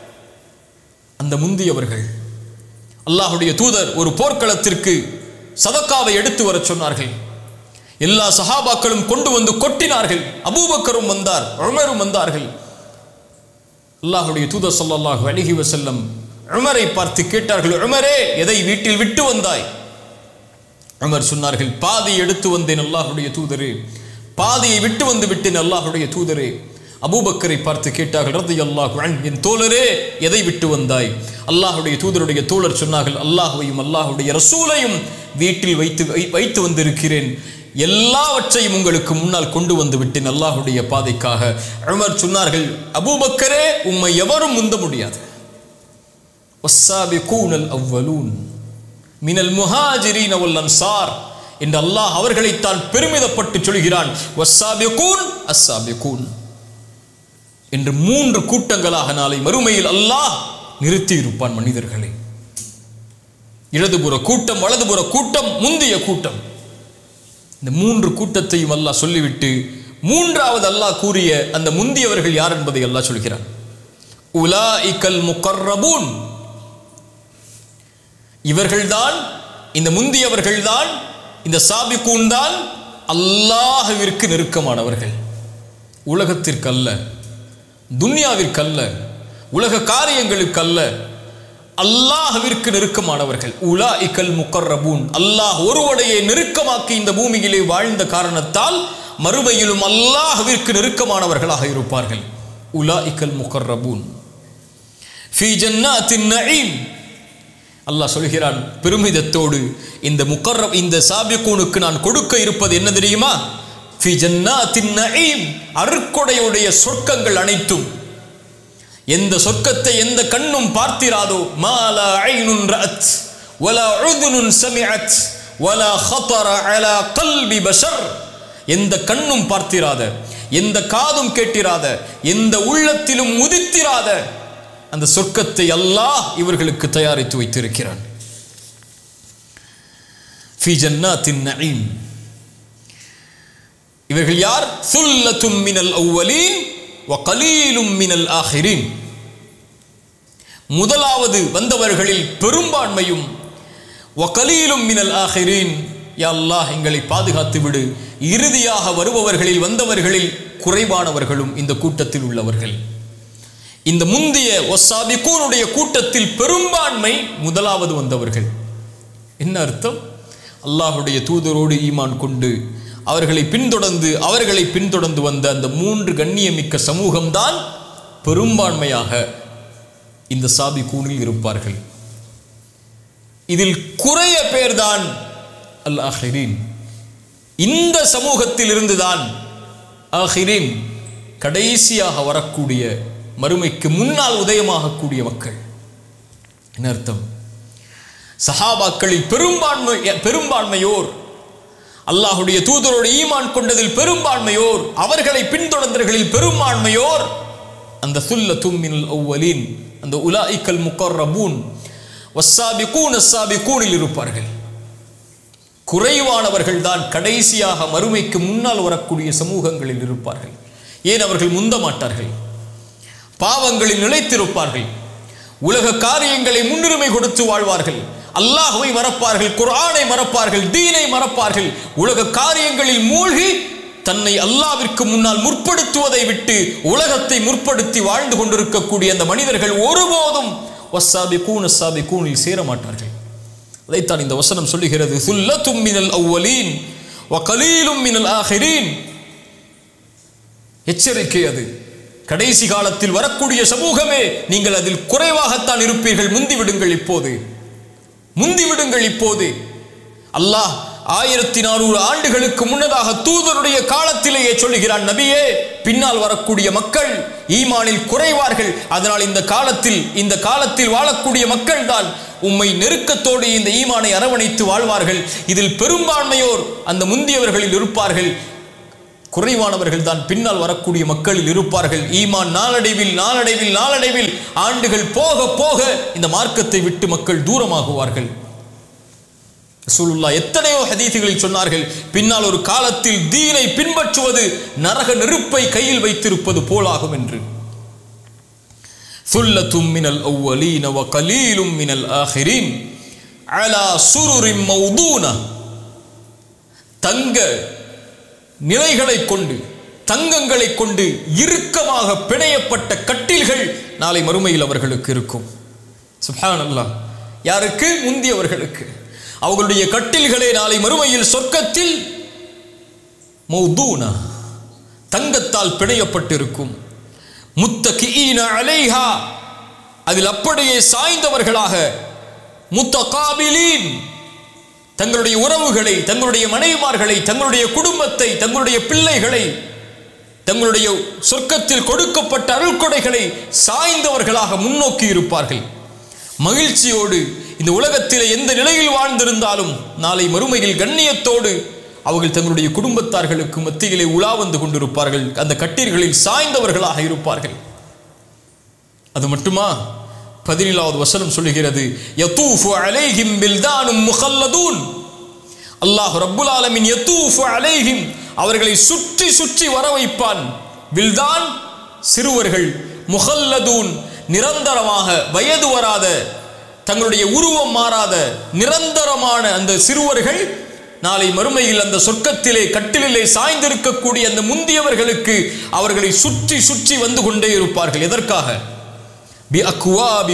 அந்த முந்தியவர்கள் அல்லாஹ்வுடைய தூதர் ஒரு போர்க்களத்திற்கு சதக்காவை எடுத்து வர சொன்னார்கள். எல்லா சஹாபாக்களும் கொண்டு வந்து கொட்டினார்கள். அபூபக்கரும் வந்தார், உமரும் வந்தார்கள். அல்லாஹ்வுடைய தூதர் ஸல்லல்லாஹு அலைஹி வஸல்லம் உமரை பார்த்து கேட்டார்கள், உமரே, எதை வீட்டில் விட்டு வந்தாய்? உமர் சொன்னார்கள், பாதி எடுத்து வந்தேன் அல்லாஹ்வுடைய தூதரே, பாதியை விட்டு வந்து விட்டேன் அல்லாஹ்வுடைய தூதரே. அபூபக்கரை பார்த்து கேட்டார்கள், ரலியல்லாஹு அன்ஹு, என் தோழரே, எதை விட்டு வந்தாய்? அல்லாஹ்வுடைய தூதருடைய தோழர் சொன்னார்கள், அல்லாஹ்வையும் அல்லாஹ்வுடைய ரசூலையும் வீட்டில் வைத்து வைத்து வந்திருக்கிறேன், எல்லாவற்றையும் உங்களுக்கு முன்னால் கொண்டு வந்து விட்டேன் அல்லாஹ்வுடைய பாதைக்காக. உமர் சொன்னார்கள், அபூபக்கரே, உம்மை எவரும் முந்த முடியாது. வஸ்ஸாபிகூனல் அவ்வலூன் மினல் முஹாஜிரீன வல் அன்சார் என்று அல்லாஹ் அவர்களைத்தான் பெருமிதப்பட்டு சொல்கிறான். வஸ்ஸாபிகூன் அஸ்ஸாபிகூன் என்று மூன்று கூட்டங்களாக நாளை மறுமையில் அல்லாஹ் நிறுத்தி இருப்பான் மனிதர்களை. இடதுபுற கூட்டம், வலதுபுற கூட்டம், முந்திய கூட்டம். இந்த மூன்று கூட்டத்தையும் அல்லாஹ் சொல்லிவிட்டு மூன்றாவது அல்லாஹ் கூறிய அந்த முந்தியவர்கள் யார் என்பதை அல்லாஹ் சொல்கிறான். உலாஇகல் முகர்ரபூன், இவர்கள்தான், இந்த முந்தியவர்கள்தான், இந்த சாபிகூன் தான் அல்லாஹ்விற்கு நெருக்கமானவர்கள். உலகத்திற்கு அல்ல, துன்யாவிற்கு அல்ல, உலக காரியங்களுக்கு அல்ல, அல்லாஹ்விற்கு நெருக்கமானவர்கள். உலாஇகல் முகர்ரபூன், அல்லாஹ் ஒருவனையே நெருக்கமாக்கி இந்த பூமியிலே வாழ்ந்த காரணத்தால் மறுமையிலும் அல்லாஹ்விற்கு நெருக்கமானவர்களாக இருப்பார்கள். உலாஇகல் முகர்ரபூன் ஃபீ ஜன்னாத்தின் நஈம். அல்லாஹ் சொல்கிறான் பெருமிதத்தோடு, இந்த முகர்ரப் இந்த சாபிகூனுக்கு நான் கொடுக்க இருப்பது என்ன தெரியுமா? ஃபீ ஜன்னாத்தின் நஈம், அருட்கொடையுடைய சொர்க்கங்கள் அனைத்தும். எந்த சொர்க்கத்தை எந்த கண்ணும் பார்த்திராதோ, மாலா ஐனுன் ரஅத் வலா உதுனுன் சமிஅத் வலா ஹதர அலா கல்பி பஷர், எந்த கண்ணும் பார்த்திராத, எந்த காதும் கேட்டிராத, எந்த உள்ளத்திலும் உதித்திராத அந்த சொர்க்கத்தை அல்லாஹ் இவர்களுக்கு தயாரித்து வைத்திருக்கிறான். ஃபீ ஜன்னாத்தின் நஈம். இவர்கள் யார்? சுல்லத்தும் மினல் அவ்வலீன் வ கலீலும் மினல் ஆஹிரீன். முதலாவது வந்தவர்களில் பெரும்பான்மையும் வ கலீலும் மினல் ஆஹிரீன், யா அல்லாஹ் எங்களை பாதுகாத்து விடு, இறுதியாக வருபவர்களில் வந்தவர்களில் குறைவானவர்களும் இந்த கூட்டத்தில் உள்ளவர்கள். இந்த முந்தைய வஸ்ஸாபிகூனுடைய கூட்டத்தில் பெரும்பான்மை முதலாவது வந்தவர்கள். என்ன அர்த்தம்? அல்லாஹுடைய தூதரோடு ஈமான் கொண்டு அவர்களை பின்தொடர்ந்து அவர்களை பின்தொடர்ந்து வந்த அந்த மூன்று கண்ணியமிக்க சமூகம்தான் பெரும்பான்மையாக இந்த சாபிகூனில் இருப்பார்கள். இதில் குறைய பேர்தான் அல் ஆஹிரீன். இந்த சமூகத்தில் இருந்துதான் ஆஹிரீன், கடைசியாக வரக்கூடிய மறுமைக்கு முன்னால் உதயமாகக்கூடிய மக்கள். என்ன அர்த்தம்? சஹாபாக்களில் பெரும்பான்மை பெரும்பான்மையோர் அல்லாஹுடைய தூதரோடு ஈமான் கொண்டதில் பெரும்பான்மையோர், அவர்களை பின்தொடர்ந்தவர்களில் பெரும்பான்மையோர் அந்த சுல்லத்தும் மினல் அவ்வலீன், அந்த உலாஇகல் முகர்ரபூன் வஸ்ஸாபிகூன் அஸ்ஸாபிகூனில் இருப்பார்கள். குறைவானவர்கள் தான் கடைசியாக மறுமைக்கு முன்னால் வரக்கூடிய சமூகங்களில் இருப்பார்கள். ஏன் அவர்கள் முந்த மாட்டார்கள், பாவங்களில் நிலைத்திருப்பார்கள், உலக காரியங்களை முன்னுரிமை கொடுத்து வாழ்வார்கள், அல்லாஹ்வை மறப்பார்கள், குர்ஆனை மறப்பார்கள், தீனை மறப்பார்கள், உலக காரியங்களில் மூழ்கி தன்னை அல்லாஹ்விற்கு முன்னால் முற்படுத்துவதை விட்டு உலகத்தை முற்படுத்தி வாழ்ந்து கொண்டிருக்கக்கூடிய அந்த மனிதர்கள் ஒருபோதும் வஸ்ஸாபிகூன் அஸ்ஸாபிகூனில் சேர மாட்டார்கள். அதைத்தான் இந்த வசனம் சொல்லுகிறது, சுல்லத்தும் மினல் அவ்வலீன் வ கலீலும் மினல் ஆஹிரீன். எச்சரிக்கை அது. கடைசி காலத்தில் வரக்கூடிய சமூகமே, நீங்கள் அதில் குறைவாகத்தான் இருப்பீர்கள், முந்திவிடுங்கள் இப்போது, முந்திவிடுங்கள் இப்போது. அல்லாஹ் ஆயிரத்தி நானூறு ஆண்டுகளுக்கு முன்னதாக தூதருடைய காலத்திலேயே சொல்லுகிறான், நபியே பின்னால் வரக்கூடிய மக்கள் ஈமானில் குறைவார்கள், அதனால் இந்த காலத்தில் இந்த காலத்தில் வாழக்கூடிய மக்கள் தான் உம்மை நெருக்கத்தோடு இந்த ஈமானை அரவணைத்து வாழ்வார்கள். இதில் பெரும்பான்மையோர் அந்த முந்தியவர்களில் இருப்பார்கள், குறைவானவர்கள் தான் பின்னால் வரக்கூடிய மக்களில் இருப்பார்கள். ஈமான் நாளடைவில் நாளடைவில் நாளடைவில் ஆண்டுகள் போக போக இந்த மார்க்கத்தை விட்டு மக்கள் தூரமாகுவார்கள். ரசூலுல்லாஹ் எத்தனையோ ஹதீஸ்களில் சொன்னார்கள், பின்னால் ஒரு காலத்தில் தீனை பின்பற்றுவது நரக நெருப்பை கையில் வைத்திருப்பது போலாகும் என்று. சுல்லத்தும் மினல் அவ்வலீன வ கலீலும் மினல் ஆஹிரீன் அலா சுருரின் மௌதூனா, தங்க நிலைகளை கொண்டு தங்கங்களை கொண்டு இறுக்கமாக பிணையப்பட்ட கட்டில்கள் நாளை மறுமையில் அவர்களுக்கு இருக்கும். சுப்ஹானல்லாஹ். யாருக்கு? முந்தியவர்களுக்கு. அவர்களுடைய கட்டில்களே நாளை மறுமையில் சொர்க்கத்தில் மௌதூனா, தங்கத்தால் பிணையப்பட்டிருக்கும். முத்தகிஈன அலைஹா, அதில் அப்படியே சாய்ந்தவர்களாக. முத்தகாபிலீன், தங்களுடைய உறவுகளை, தங்களுடைய மனைவிமார்களை, தங்களுடைய குடும்பத்தை, தங்களுடைய பிள்ளைகளை, தங்களுடைய சொர்க்கத்தில் கொடுக்கப்பட்ட அருள்கொடைகளை சாய்ந்தவர்களாக முன்னோக்கி இருப்பார்கள். மகிழ்ச்சியோடு இந்த உலகத்திலே எந்த நிலையில் வாழ்ந்திருந்தாலும் நாளை மறுமையில் கண்ணியத்தோடு அவர்கள் தங்களுடைய குடும்பத்தார்களுக்கு மத்தியிலே உலா வந்து கொண்டிருப்பார்கள். அந்த கட்டீர்களில் சாய்ந்தவர்களாக இருப்பார்கள். அது மட்டுமா? பதினேழாவது வசனம் சொல்லுகிறது, யதூஃபு அலைஹிம் பில்தானும் முகல்லதூன். அல்லாஹ் ரப்புல் ஆலமீன் யதூஃபு அலைஹிம், அவர்களை சுற்றி சுற்றி வர வைப்பான். பில்தான் சிறுவர்கள், முகல்லதூன் நிரந்தரமாக வயது வராத, தங்களுடைய உருவம் மாறாத நிரந்தரமான அந்த சிறுவர்கள் நாளை மறுமையில் அந்த சொர்க்கத்திலே கட்டிலே சாய்ந்திருக்கக்கூடிய அந்த முந்தியவர்களுக்கு அவர்களை சுற்றி சுற்றி வந்து கொண்டே இருப்பார்கள். எதற்காக? பி அக்வாபி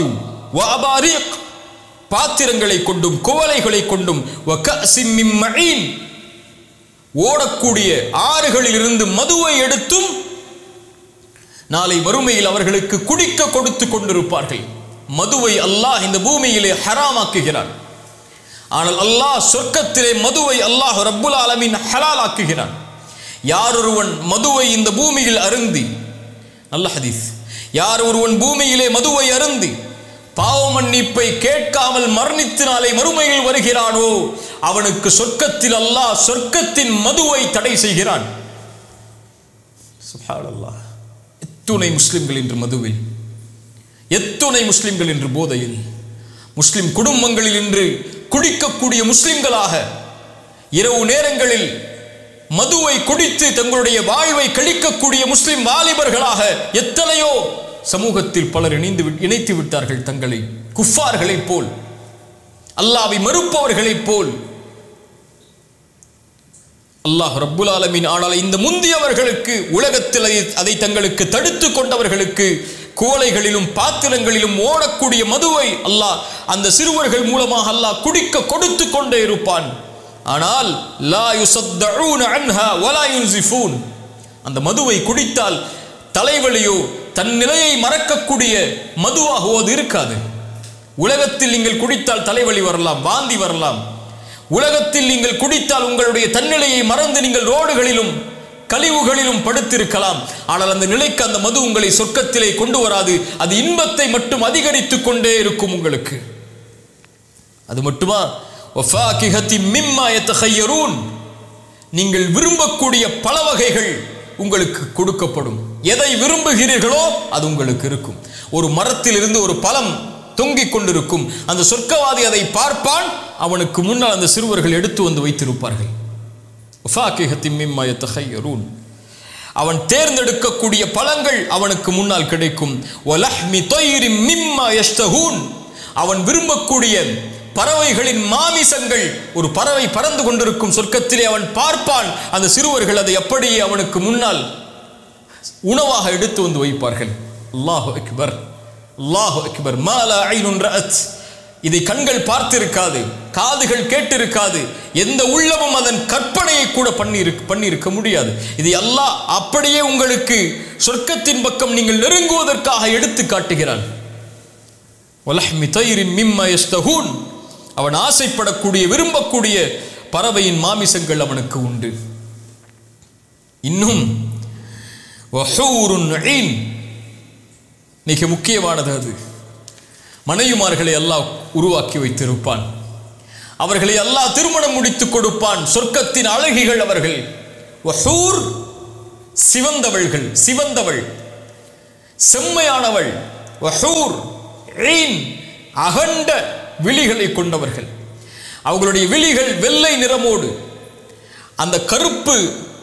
வ அபாரீக் பாத்திரங்களை கொண்டும் குவளைகளை கொண்டும் வ கஅஸிம் மின் மஈன் ஓடக்கூடிய ஆறுகளில் இருந்து மதுவை எடுத்தும் நாளை வறுமையில் அவர்களுக்கு குடிக்க கொடுத்து கொண்டிருப்பார்கள். மதுவை அல்லாஹ் இந்த பூமியிலே ஹராமாக்குகிறான். ஆனால் அல்லாஹ் சொர்க்கத்திலே மதுவை அல்லாஹ் ரப்புல் ஆலமீன் ஹலால் ஆக்குகிறான். யார் ஒருவன் மதுவை இந்த பூமியில் அருந்தி, நல்ல ஹதீஸ், யார் ஒருவன் பூமியிலே மதுவை அருந்தி பாவ மன்னிப்பை கேட்காமல் மரணித்து நாளை மறுமையில் வருகிறானோ அவனுக்கு சொர்க்கத்தில் அல்லாஹ் சொர்க்கத்தின் மதுவை தடை செய்கிறான். சுப்ஹானல்லாஹ். எத்துணை முஸ்லிம்கள் இன்று மதுவில், எத்துணை முஸ்லிம்கள் இன்று போதையில், முஸ்லிம் குடும்பங்களில் இன்று குடிக்கக்கூடிய முஸ்லிம்களாக இரவு நேரங்களில் மதுவை குடித்து தங்களுடைய வாழ்வை கழிக்கக்கூடிய முஸ்லிம் வாலிபர்களாக எத்தனையோ சமூகத்தில் பலர் இணைந்து இணைத்து விட்டார்கள். தங்களை குஃபார்களைப் போல், அல்லாஹ்வை மறுப்பவர்களைப் போல். அல்லாஹ் ரப்புல் ஆலமீன் ஆனால் இந்த முந்தியவர்களுக்கு உலகத்தில் அதை தங்களுக்கு தடுத்து கொண்டவர்களுக்கு கோலைகளிலும் பாத்திரங்களிலும் ஓடக்கூடிய மதுவை அல்லாஹ் அந்த சிறுவர்கள் மூலமாக அல்லாஹ் குடிக்க கொடுத்து கொண்டே இருப்பான். ஆனால் லா யுஸத்தஊன அன்ஹா வலா யுன்ஸிஃபூன், அந்த மதுவை குடித்தால் தலைவலியோ தன் நிலையை மறக்கக்கூடிய மதுவாகவோ அது இருக்காது. உலகத்தில் நீங்கள் குடித்தால் தலைவலி வரலாம், வாந்தி வரலாம். உலகத்தில் நீங்கள் குடித்தால் உங்களுடைய தன்னிலையை மறந்து நீங்கள் ரோடுகளிலும் கழிவுகளிலும் படுத்திருக்கலாம். ஆனால் அந்த நிலைக்கு அந்த மது உங்களை சொர்க்கத்திலே கொண்டு வராது. அது இன்பத்தை மட்டும் அதிகரித்துக் கொண்டே இருக்கும் உங்களுக்கு. அது மட்டுமா, வஃபாகிஹத்தி மிம்மா யதஹய்யரூன், நீங்கள் விரும்பக்கூடிய பல வகைகள் உங்களுக்கு கொடுக்கப்படும். எதை விரும்புகிறீர்களோ அது உங்களுக்கு இருக்கும். ஒரு மரத்தில் இருந்து ஒரு பழம் தொங்கிக் கொண்டிருக்கும். அந்த சொர்க்கவாதி அதை பார்ப்பான், அவனுக்கு முன்னால் அந்த சிறுவர்கள் எடுத்து வந்து வைத்திருப்பார்கள். அவன் தேர்ந்தெடுக்கக்கூடிய பழங்கள் அவனுக்கு முன்னால் கிடைக்கும். அவன் விரும்பக்கூடிய பறவைகளின் மாமிசங்கள், ஒரு பறவை பறந்து கொண்டிருக்கும் சொர்க்கத்திலே அவன் பார்ப்பான். அந்த சிறுவர்கள் அதை அப்படியே அவனுக்கு முன்னால் உணவாக எடுத்து வந்து வைப்பார்கள். அல்லாஹு அக்பர், அல்லாஹு அக்பர். மாலா ஐனுன் ரஅத், இதை கண்கள் பார்த்திருக்காது, காதுகள் கேட்டிருக்காது, எந்த உள்ளமும் அதன் கற்பனையை கூட பண்ணி பண்ணியிருக்க முடியாது. இதை அல்லாஹ் அப்படியே உங்களுக்கு சொர்க்கத்தின் பக்கம் நீங்கள் நெருங்குவதற்காக எடுத்து காட்டுகிறான். வலஹ்மி தைரின் மிம்மா யஸ்தஹூன், அவன் ஆசைப்படக்கூடிய விரும்பக்கூடிய பறவையின் மாமிசங்கள் அவனுக்கு உண்டு. இன்னும் வஹூருன் ஈன், மிக முக்கியமானது அது. மனைவிமார்களை அல்லாஹ் உருவாக்கி வைத்திருப்பான். அவர்களை அல்லாஹ் திருமணம் முடித்துக் கொடுப்பான். சொர்க்கத்தின் அழகிகள் அவர்கள். வஹூர், சிவந்தவள்கள், சிவந்தவள், செம்மையானவள். வஹூர் ஈன், அகண்ட விழிகளை கொண்டவர்கள். அவர்களுடைய விழிகள் வெள்ளை நிறமோடு, அந்த கருப்பு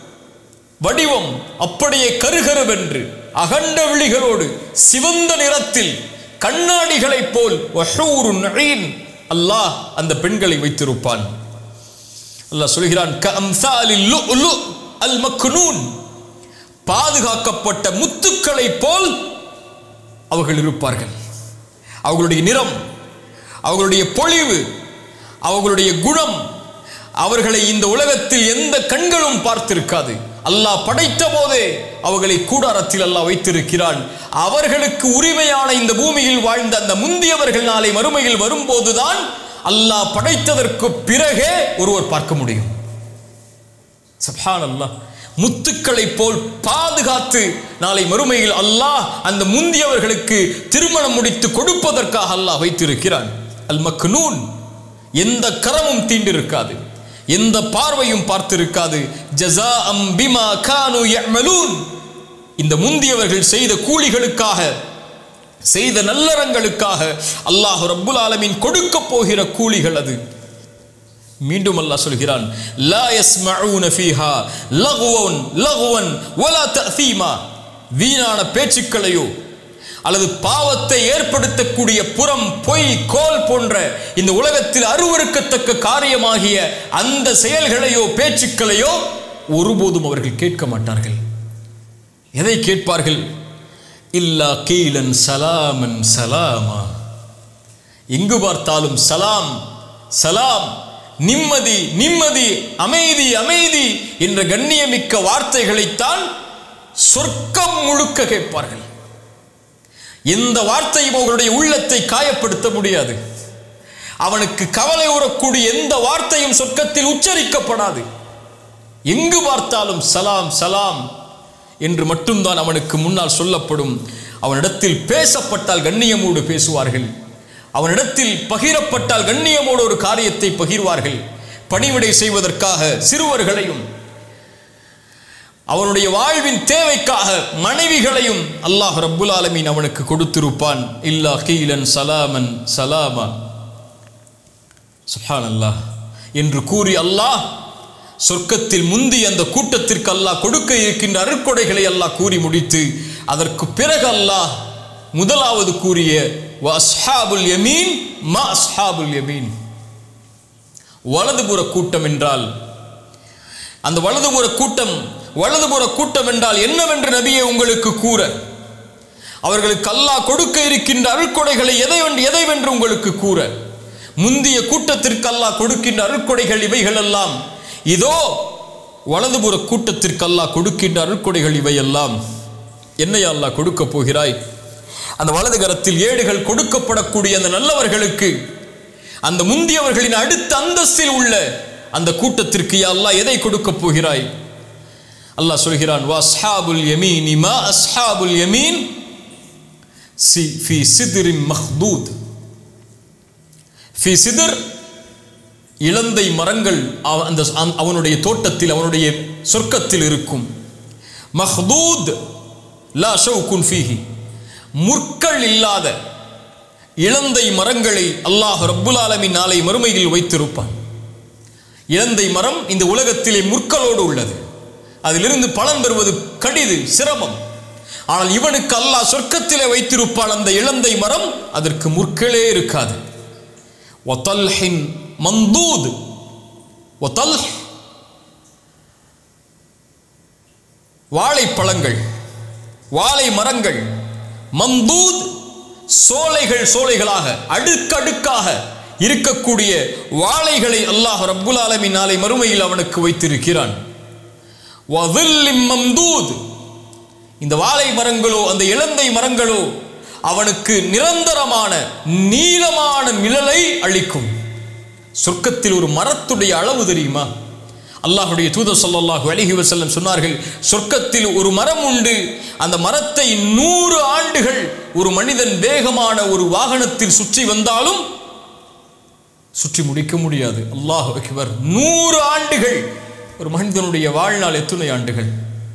வடிவம் அப்படியே கருகருவென்று அகண்ட விழிகளோடு சிவந்த நிறத்தில் கண்ணாடிகளைப் போல் வஹூருன் ஈன், அல்லாஹ் அந்த பெண்களை வைத்திருப்பான். அல்லாஹ் சொல்கிறான், கஅம்சாலில் லுஅ்லு அல் மக்னூன், பாதுகாக்கப்பட்ட முத்துக்களைப் போல் அவர்கள் இருப்பார்கள். அவர்களுடைய நிறம், அவர்களுடைய பொலிவு, அவர்களுடைய குணம், அவர்களை இந்த உலகத்தில் எந்த கண்களும் பார்த்திருக்காது. அல்லாஹ் படைத்த போதே அவர்களை கூடாரத்தில் அல்லாஹ் வைத்திருக்கிறான். அவர்களுக்கு உரிமையான இந்த பூமியில் வாழ்ந்த அந்த முந்தியவர்கள் நாளை மறுமையில் வரும்போதுதான் அல்லாஹ் படைத்ததற்கு பிறகே ஒருவர் பார்க்க முடியும். சுப்ஹானல்லாஹ். முத்துக்களை போல் பாதுகாத்து நாளை மறுமையில் அல்லாஹ் அந்த முந்தியவர்களுக்கு திருமணம் முடித்து கொடுப்பதற்காக அல்லாஹ் வைத்திருக்கிறான். அல் மக்னூன், எந்த கரமும் தீண்டிருக்காது, எந்த பார்வையும் பார்த்திருக்காது. ஜஸாஅம் பிமா கானூ யஅமலூன், இந்த முந்தியவர்கள் செய்த கூலிகளுக்காக, செய்த நல்லறங்களுக்காக அல்லாஹ் ரப்புல் ஆலமீன் கொடுக்க போகிற கூலிகள் அது. மீண்டும் அல்லாஹ் சொல்கிறான், லா யஸ்மஊன ஃபீஹா லகுவன் லகுவன் வலா தஅதீமா, வீணான பேச்சுக்களையோ அல்லது பாவத்தை ஏற்படுத்தக்கூடிய புறம், பொய், கோல் போன்ற இந்த உலகத்தில் அருவருக்கத்தக்க காரியமாகிய அந்த செயல்களையோ பேச்சுக்களையோ ஒருபோதும் அவர்கள் கேட்க மாட்டார்கள். எதை கேட்பார்கள்? இல்லா கீலன் சலாமன் சலாமா, எங்கு பார்த்தாலும் சலாம் சலாம், நிம்மதி நிம்மதி, அமைதி அமைதி என்ற கண்ணியமிக்க வார்த்தைகளைத்தான் சொர்க்கம் முழுக்க கேட்பார்கள். எந்த வார்த்தையும் அவர்களுடைய உள்ளத்தை காயப்படுத்த முடியாது. அவனுக்கு கவலை உறக்கூடிய எந்த வார்த்தையும் சொர்க்கத்தில் உச்சரிக்கப்படாது. எங்கு பார்த்தாலும் சலாம் சலாம் என்று மட்டும்தான் அவனுக்கு முன்னால் சொல்லப்படும். அவனிடத்தில் பேசப்பட்டால் கண்ணியமோடு பேசுவார்கள். அவனிடத்தில் பகிரப்பட்டால் கண்ணியமோடு ஒரு காரியத்தை பகிர்வார்கள். பணிவிடை செய்வதற்காக சிறுவர்களையும் அவனுடைய வாழ்வின் தேவைக்காக மனைவிகளையும் அல்லாஹ் ரப்புல் ஆலமீன் அவனுக்கு கொடுத்திருப்பான். இல்லா கீலன் சலாமன் சலாமா, சுப்ஹானல்லாஹ் என்று கூறி அல்லாஹ் சொர்க்கத்தில் முந்தி அந்த கூட்டத்திற்கு அல்லாஹ் கொடுக்க இருக்கின்ற அருட்கொடைகளை அல்லாஹ் கூறி முடித்து அதற்கு பிறகு அல்லாஹ் முதலாவது கூறிய வஅஸ்ஹாபுல் யமீன் மா அஸ்ஹாபுல் யமீன், வலதுபுற கூட்டம் என்றால் அந்த வலதுபுற கூட்டம் வலதுபுற கூட்டம் என்றால் என்னவென்று நபியே உங்களுக்கு கூற, அவர்களுக்கு அல்லாஹ் கொடுக்க இருக்கின்ற அருட்கொடைகளை எதை எதைவென்று உங்களுக்கு கூற, முந்திய கூட்டத்திற்கு அல்லாஹ் கொடுக்கின்ற அருட்கொடைகள் இவைகள் எல்லாம், இதோ வலதுபுற கூட்டத்திற்கு அல்லாஹ் கொடுக்கின்ற அருட்கொடைகள் இவையெல்லாம். என்னையா அல்லாஹ் கொடுக்க போகிறாய்? அந்த வலது கரத்தில் ஏடுகள் கொடுக்கப்படக்கூடிய அந்த நல்லவர்களுக்கு, அந்த முந்தியவர்களின் அடுத்த அந்தஸ்தில் உள்ள அந்த கூட்டத்திற்கு யா அல்லாஹ் எதை கொடுக்க போகிறாய்? அல்லாஹ் சொல்கிறான், வஅஸ்ஹாபுல் யமீன் மா அஸ்ஹாபுல் யமீன் ஃபீ சித்ரின் மஹ்தூத். ஃபீ சித்ர், இலந்தை மரங்கள் அந்த அவனுடைய தோட்டத்தில் அவனுடைய சொர்க்கத்தில் இருக்கும். மஹ்தூத் லா ஷௌகுன் ஃபீஹி, முற்கள் இல்லாத இலந்தை மரங்களை அல்லாஹ் ரப்புல் ஆலமீன் நாளை மறுமையில் வைத்திருப்பான். இலந்தை மரம் இந்த உலகத்திலே முற்களோடு உள்ளது. அதிலிருந்து பலன் பெறுவது கடிது, சிரமம். ஆனால் இவனுக்கு அல்லாஹ் சொர்க்கத்திலே வைத்திருப்பான் அந்த இலந்தை மரம், அதற்கு முற்களே இருக்காது. வதல்ஹின் மந்தூத், வதல்ஹ் வாழைப்பழங்கள், வாழை மரங்கள், மந்தூத் சோலைகள் சோலைகளாக அடுக்கடுக்காக இருக்கக்கூடிய வாழைகளை அல்லாஹ் ரப்புல் ஆலமீன் நாளை மறுமையில் அவனுக்கு வைத்திருக்கிறான். வதில்லிம் மம்தூத், இந்த வாழை மரங்களோ அந்த இலந்தை மரங்களோ அவனுக்கு நிரந்தரமான நீளமான நிழலை அளிக்கும். சொர்க்கத்தில் ஒரு மரத்துடைய அளவு தெரியுமா? அல்லாஹ்வுடைய தூதர் ஸல்லல்லாஹு அலைஹி வஸல்லம் சொன்னார்கள், சொர்க்கத்தில் ஒரு மரம் உண்டு, அந்த மரத்தை நூறு ஆண்டுகள் ஒரு மனிதன் வேகமான ஒரு வாகனத்தில் சுற்றி வந்தாலும் சுற்றி முடிக்க முடியாது. அல்லாஹ் அக்பர். நூறு ஆண்டுகள். ஒரு மனிதனுடைய வாழ்நாள் எத்தனை ஆண்டுகள்?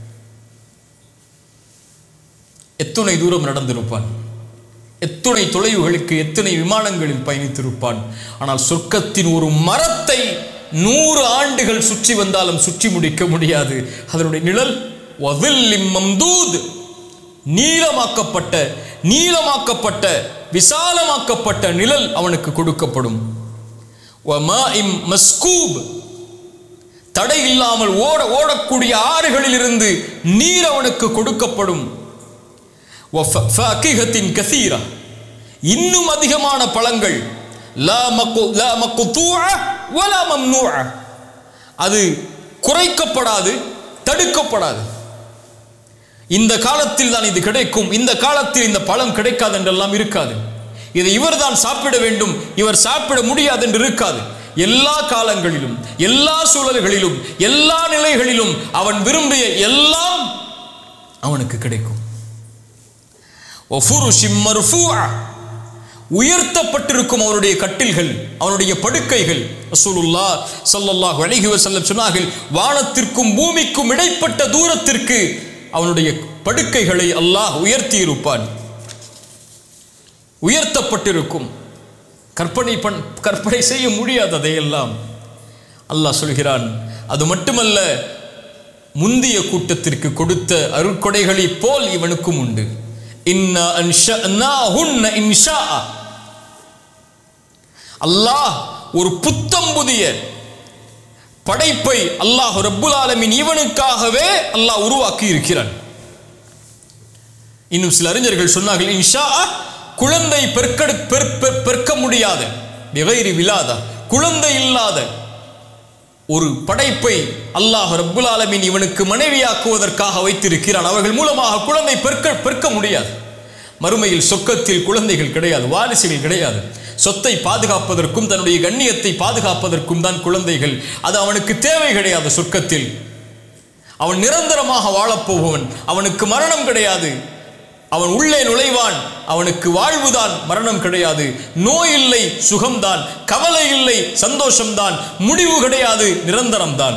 எத்தனை தூரம் நடந்திருப்பான்? எத்தனை தொலைவுகளுக்கு எத்தனை விமானங்களில் பயணித்திருப்பான்? ஆனால் சொர்க்கத்தின் ஒரு மரத்தை நூறு ஆண்டுகள் சுற்றி வந்தாலும் சுற்றி முடிக்க முடியாது. அதனுடைய நிழல் வதில்லிம் மம்தூத், நீளமாக்கப்பட்ட நீளமாக்கப்பட்ட விசாலமாக்கப்பட்ட நிழல் அவனுக்கு கொடுக்கப்படும். வமாஇம் மஸ்கூப், தடை இல்லாமல் ஓட ஓடக்கூடிய ஆறுகளில் இருந்து நீர் அவனுக்கு கொடுக்கப்படும். வஃபாகிஹத்தின் கஸீரா, இன்னும் அதிகமான பழங்கள். லா மக்கு லா மக்தூஅ வலா மம்னூஅ, அது குறைக்கப்படாது, தடுக்கப்படாது. இந்த காலத்தில் தான் இது கிடைக்கும், இந்த காலத்தில் இந்த பழம் கிடைக்காது என்றெல்லாம் இருக்காது. இதை இவர் தான் சாப்பிட வேண்டும், இவர் சாப்பிட முடியாது என்று இருக்காது. எல்லா காலங்களிலும் எல்லா சூழல்களிலும் எல்லா நிலைகளிலும் அவன் விரும்பிய எல்லாம் அவனுக்கு கிடைக்கும். உயர்த்தப்பட்டிருக்கும் அவனுடைய கட்டில்கள், அவனுடைய படுக்கைகள். ரசூலுல்லாஹ் ஸல்லல்லாஹு அலைஹி வஸல்லம் சொன்னார்கள், வானத்திற்கும் பூமிக்கும் இடைப்பட்ட தூரத்திற்கு அவனுடைய படுக்கைகளை அல்லாஹ் உயர்த்தி இருப்பான். உயர்த்தப்பட்டிருக்கும். கற்பனை பண் கற்பனை செய்ய முடியாததையெல்லாம் அல்லாஹ் சொல்கிறான். அது மட்டுமல்ல, முந்திய கூட்டத்திற்கு கொடுத்த அருட்கொடைகளை போல் இவனுக்கும் உண்டு. இன்னா அன்ஷஅனாஹுன்ன இன்ஷாஅ, அல்லாஹ் ஒரு புத்தம் புதிய படைப்பை அல்லாஹ் ரப்புல் ஆலமீன் இவனுக்காகவே அல்லாஹ் உருவாக்கி இருக்கிறான். இன்னும் சில அறிஞர்கள் சொன்னார்கள், இன்ஷாஅ குழந்தை பெருக்கெடு பெருக்க முடியாத பிகைரி விலாதா குழந்தை இல்லாத ஒரு படைப்பை அல்லாஹ் ரப்புல் ஆலமீன் இவனுக்கு மனைவியாக்குவதற்காக வைத்திருக்கிறான். அவர்கள் மூலமாக குழந்தை பெருக்க பெருக்க முடியாது. மறுமையில் சொர்க்கத்தில் குழந்தைகள் கிடையாது, வாரிசுகள் கிடையாது. சொத்தை பாதுகாப்பதற்கும் தன்னுடைய கண்ணியத்தை பாதுகாப்பதற்கும் தான் குழந்தைகள். அது அவனுக்கு தேவை கிடையாது. சொர்க்கத்தில் அவன் நிரந்தரமாக வாழப்போபவன். அவனுக்கு மரணம் கிடையாது. அவன் உள்ளே நுழைவான், அவனுக்கு வாழ்வுதான், மரணம் கிடையாது. நோய் இல்லை, சுகம்தான். கவலை இல்லை, சந்தோஷம்தான். முடிவு கிடையாது, நிரந்தரம்தான்.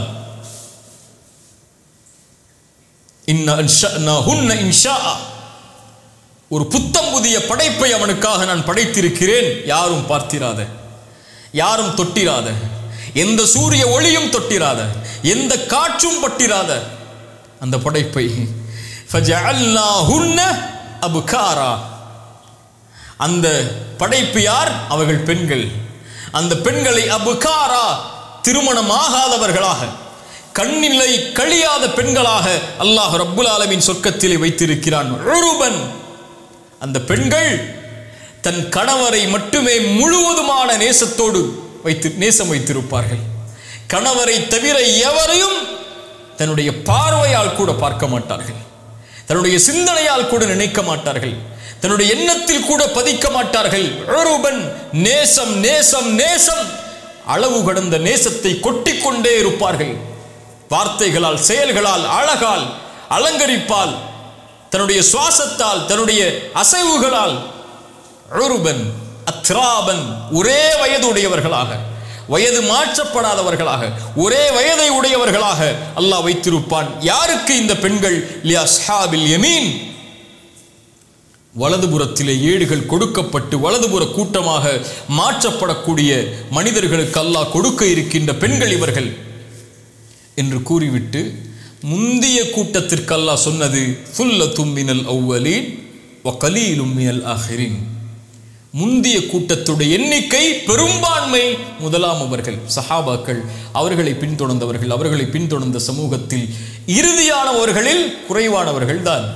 ஒரு புத்தம் புதிய படைப்பை அவனுக்காக நான் படைத்திருக்கிறேன். யாரும் பார்த்திராத, யாரும் தொட்டிராத, எந்த சூரிய ஒளியும் தொட்டிராத, எந்த காற்றும் பட்டிராத அந்த படைப்பை ஃபஜஅல்னாஹுன்ன அப்காரா. அந்த படைப்பு யார்? அவர்கள் பெண்கள். அந்த பெண்களை அப்காரா, திருமணமாகாதவர்களாக, கண்ணிலை கழியாத பெண்களாக அல்லாஹ் ரப்புல் ஆலமீன் சொர்க்கத்திலே வைத்திருக்கிறான். உருபன், அந்த பெண்கள் தன் கணவரை மட்டுமே முழுவதுமான நேசத்தோடு வைத்து நேசம் வைத்திருப்பார்கள். கணவரை தவிர எவரையும் தன்னுடைய பார்வையால் கூட பார்க்க மாட்டார்கள், தன்னுடைய சிந்தனையால் கூட நினைக்க மாட்டார்கள், தன்னுடைய எண்ணத்தில் கூட பதிக்க மாட்டார்கள். உருபன், நேசம் நேசம் நேசம், அளவு கடந்த நேசத்தை கொட்டிக்கொண்டே இருப்பார்கள். வார்த்தைகளால், செயல்களால், அழகால், அலங்கரிப்பால், தன்னுடைய சுவாசத்தால், தன்னுடைய அசைவுகளால். உருபன் அத்ராபன், ஒரே வயது உடையவர்களாக, வயது மாற்றப்படாதவர்களாக, ஒரே வயதை உடையவர்களாக அல்லாஹ் வைத்திருப்பான். யாருக்கு? இந்த பெண்கள். லிஅஸ்ஹாபில் யமீன், வலதுபுறத்திலே ஏடுகள் கொடுக்கப்பட்டு வலதுபுற கூட்டமாக மாற்றப்படக்கூடிய மனிதர்களுக்கு அல்லாஹ் கொடுக்க இருக்கின்ற பெண்கள் இவர்கள் என்று கூறிவிட்டு முந்திய கூட்டத்திற்கு அல்லாஹ் சொன்னது சுல்லத்தும் மினல் அவ்வலீன் வ கலீலும் மினல் ஆஹிரீன். முந்திய கூட்டத்துடைய எண்ணிக்கை பெரும்பான்மை முதலாம் அவர்கள் சஹாபாக்கள், அவர்களை பின்தொடர்ந்தவர்கள், அவர்களை பின்தொடர்ந்த சமூகத்தில் இறுதியானவர்களில் குறைவானவர்கள் தான்.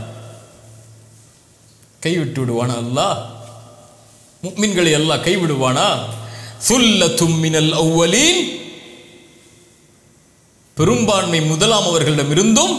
கைவிட்டு விடுவானா அல்லாஹ்? முஃமின்களை அல்லாஹ் கைவிடுவானா? சுல்லத்தும் மினல் அவ்வலீன், பெரும்பான்மை முதலாம் அவர்களிடம் இருந்தும்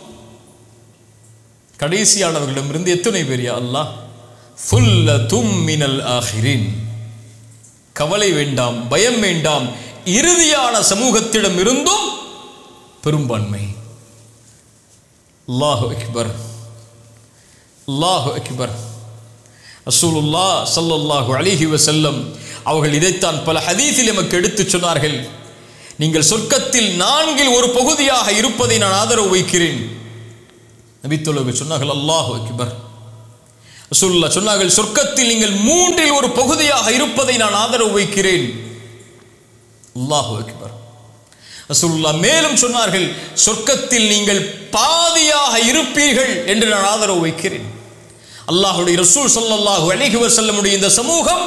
கடைசியானவர்களிடமிருந்து எத்தனை பேர் யா அல்லாஹ்? சுல்லத்தும் மினல் ஆஹிரீன். கவலை வேண்டாம், பயம் வேண்டாம், இறுதியான சமூகத்திடம் இருந்தும் பெரும்பான்மை. அல்லாஹு அக்பர், அல்லாஹு அக்பர். ரசூலுல்லாஹ் ஸல்லல்லாஹு அலைஹி வஸல்லம் அவர்கள் இதைத்தான் பல ஹதீஸில் நமக்கு எடுத்துச் சொன்னார்கள். நீங்கள் சொர்க்கத்தில் நான்கில் ஒரு பகுதியாக இருப்பதை நான் ஆதரவு வைக்கிறேன். நபித்தோழர்கள் சொன்னார்கள் அல்லாஹு அக்பர். ரசூலுல்லாஹ் சொன்னார்கள் சொர்க்கத்தில் நீங்கள் மூன்றில் ஒரு பகுதியாக இருப்பதை நான் ஆதரவு வைக்கிறேன். அல்லாஹு அக்பர். ரசூலுல்லாஹ் மேலும் சொன்னார்கள் சொர்க்கத்தில் நீங்கள் பாதியாக இருப்பீர்கள் என்று நான் ஆதரவு வைக்கிறேன். அல்லாஹ்வுடைய ரசூல் ஸல்லல்லாஹு அலைஹி வஸல்லமுடைய இந்த சமூகம்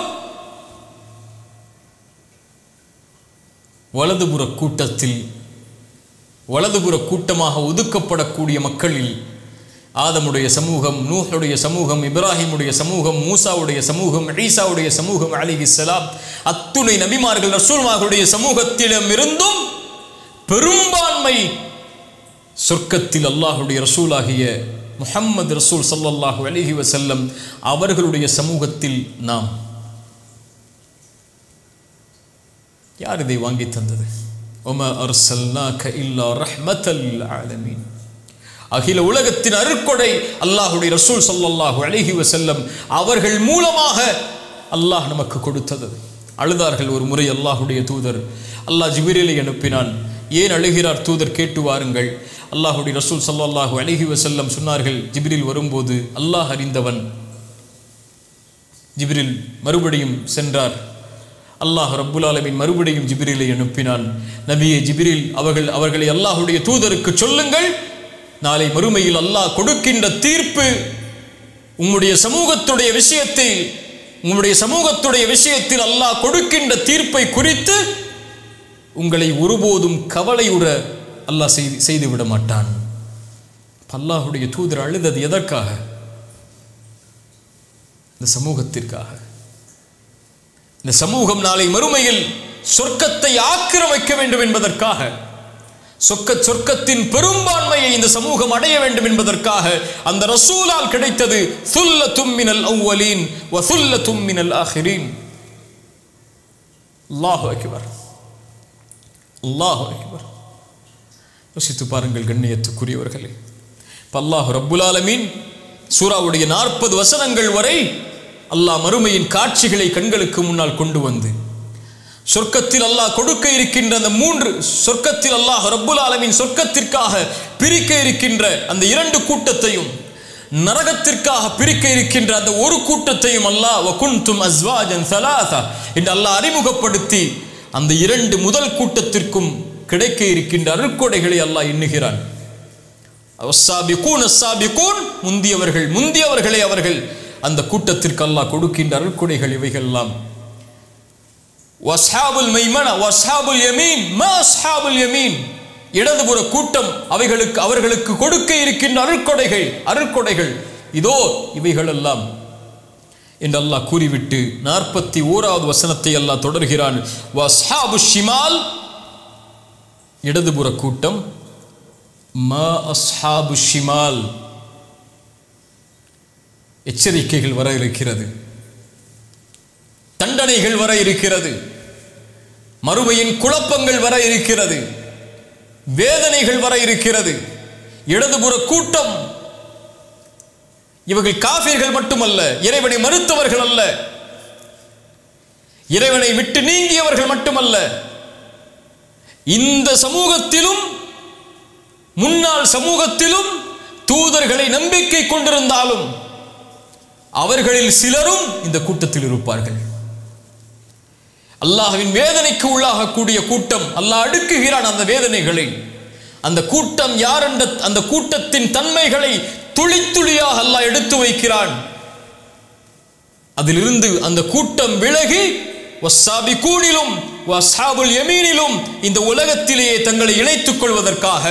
வலதுபுற கூட்டத்தில் வலதுபுற கூட்டமாக ஒதுக்கப்படக்கூடிய மக்களில் ஆதமுடைய சமூகம், நூஹுடைய சமூகம், இப்ராஹிமுடைய சமூகம், மூசாவுடைய சமூகம், ஈசாவுடைய சமூகம் அலைஹிஸ்ஸலாம், அத்துணை நபிமார்கள் ரசூல்மார்களுடைய சமூகத்திடம் இருந்தும் பெரும்பான்மை சொர்க்கத்தில் அல்லாஹுடைய ரசூலாகிய முஹம்மது ரசூல் ஸல்லல்லாஹு அலைஹி வஸல்லம் அவர்களுடைய சமூகத்தில் நாம். யார் இதை வாங்கி தந்தது? ஒமா அர்சல்னாக இல்லா ரஹ்மத்தல் லில் ஆலமீன். அகில உலகத்தின் அருட்கொடை அல்லாஹுடைய ரசூல் ஸல்லல்லாஹு அலைஹி வஸல்லம் அவர்கள் மூலமாக அல்லாஹ் நமக்கு கொடுத்தது. அழுதார்கள் ஒரு முறை அல்லாஹுடைய தூதர். அல்லாஹ் ஜிப்ரீலை அனுப்பினான். ஏன் அழுகிறார் தூதர், கேட்டு வாருங்கள். அல்லாஹுடைய ரசூல் ஸல்லல்லாஹு அலைஹி வஸல்லம் சொன்னார்கள், ஜிப்ரீல் வரும்போது அல்லாஹ் அறிந்தவன். ஜிப்ரீல் மறுபடியும் சென்றார். அல்லாஹ் ரப்புல் ஆலமீன் மறுபடியும் ஜிப்ரீலை அனுப்பினான். நபியே ஜிப்ரீல் அவர்கள் அவர்களை அல்லாஹுடைய தூதருக்கு சொல்லுங்கள், நாளை மறுமையில் அல்லாஹ் கொடுக்கின்ற தீர்ப்பு உம்முடைய சமூகத்துடைய விஷயத்தில் உம்முடைய சமூகத்துடைய விஷயத்தில் அல்லாஹ் கொடுக்கின்ற தீர்ப்பை குறித்து உங்களை ஒருபோதும் கவலையுற அல்லாஹ் செய்து செய்துவிட மாட்டான். அல்லாஹுடைய தூதர் அழுதது எதற்காக? இந்த சமூகத்திற்காக. இந்த சமூகம் நாளை மறுமையில் சொர்க்கத்தை ஆக்கிரமிக்க வேண்டும் என்பதற்காக, சொர்க்க சொர்க்கத்தின் பெரும்பான்மையை இந்த சமூகம் அடைய வேண்டும் என்பதற்காக அந்த ரசூலால் கிடைத்தது சுல்லத்தும் மினல் அவ்வலீன் வ சுல்லத்தும் மினல் ஆகிரீன். அல்லாஹு அக்பர், அல்லாஹு அக்பர். யோசித்து பாருங்கள் கண்ணியத்துக்குரியவர்களே. அல்லாஹ் ரப்புல் ஆலமீன் சூராவுடைய நாற்பது வசனங்கள் வரை அல்லாஹ் மறுமையின் காட்சிகளை கண்களுக்கு முன்னால் கொண்டு வந்து சொர்க்கத்தில் அல்லாஹ் கொடுக்க இருக்கின்ற அந்த மூன்று சொர்க்கத்தில் அல்லாஹ் ரப்புல் ஆலமீன் சொர்க்கத்திற்காக பிரிக்க இருக்கின்ற அந்த இரண்டு கூட்டத்தையும், நரகத்திற்காக பிரிக்க இருக்கின்ற அந்த ஒரு கூட்டத்தையும் அல்லாஹ் வகுந்தும் அஸ்வாஜன் ஸலாஸா என்று அல்லாஹ் அறிமுகப்படுத்தி அந்த இரண்டு முதல் கூட்டத்திற்கும் கிடைக்க இருக்கின்ற அருட்கொடைகளை அல்லாஹ் எண்ணுகிறான். அஸ்ஸாபிகூன் அஸ்ஸாபிகூன், முந்தியவர்கள் முந்தியவர்களே அவர்கள். அந்த கூட்டத்திற்கு அல்லாஹ் கொடுக்கின்ற அருட்கொடைகள் இவைகள் எல்லாம். வஸ்ஹாபுல் மைமனா வஸ்ஹாபுல் யமீன் மா அஸ்ஹாபுல் யமீன், இடதுபுற கூட்டம் அவைகளுக்கு அவர்களுக்கு கொடுக்க இருக்கின்ற அருட்கொடைகள் அருட்கொடைகள் இதோ இவைகள் எல்லாம் என்று அல்லாஹ் கூறிவிட்டு நாற்பத்தி ஓராவது வசனத்தை அல்லாஹ் தொடர்கிறான். வஸ்ஹாபு ஷிமால், இடதுபுற கூட்டம். மா அஸ்ஹாபு ஷிமால், எச்சரிக்கைகள் வர இருக்கிறது, தண்டனைகள் வர இருக்கிறது, மறுமையின் குழப்பங்கள் வர இருக்கிறது, வேதனைகள் வர இருக்கிறது. இடதுபுற கூட்டம் இவர்கள் காஃபிர்கள் மட்டுமல்ல, இறைவனை மறுத்தவர்கள் அல்ல, இறைவனை விட்டு நீங்கியவர்கள் மட்டுமல்ல, இந்த சமூகத்திலும் முன்னாள் சமூகத்திலும் தூதர்களை நம்பிக்கை கொண்டிருந்தாலும் அவர்களில் சிலரும் இந்த கூட்டத்தில் இருப்பார்கள். அல்லாஹ்வின் வேதனைக்கு உள்ளாகக்கூடிய கூட்டம் அல்லாஹ் அடுக்குகிறான் அந்த வேதனைகளை. அந்த கூட்டம் யார் என்ற அந்த கூட்டத்தின் தன்மைகளை துளி துளியாக அல்லாஹ் எடுத்து வைக்கிறான். அதிலிருந்து அந்த கூட்டம் விலகி வஸ்ஸாபிகூனிலும் வஸ்ஹாபுல் யமீனிலும் இந்த உலகத்திலேயே தங்களை இணைத்துக் கொள்வதற்காக.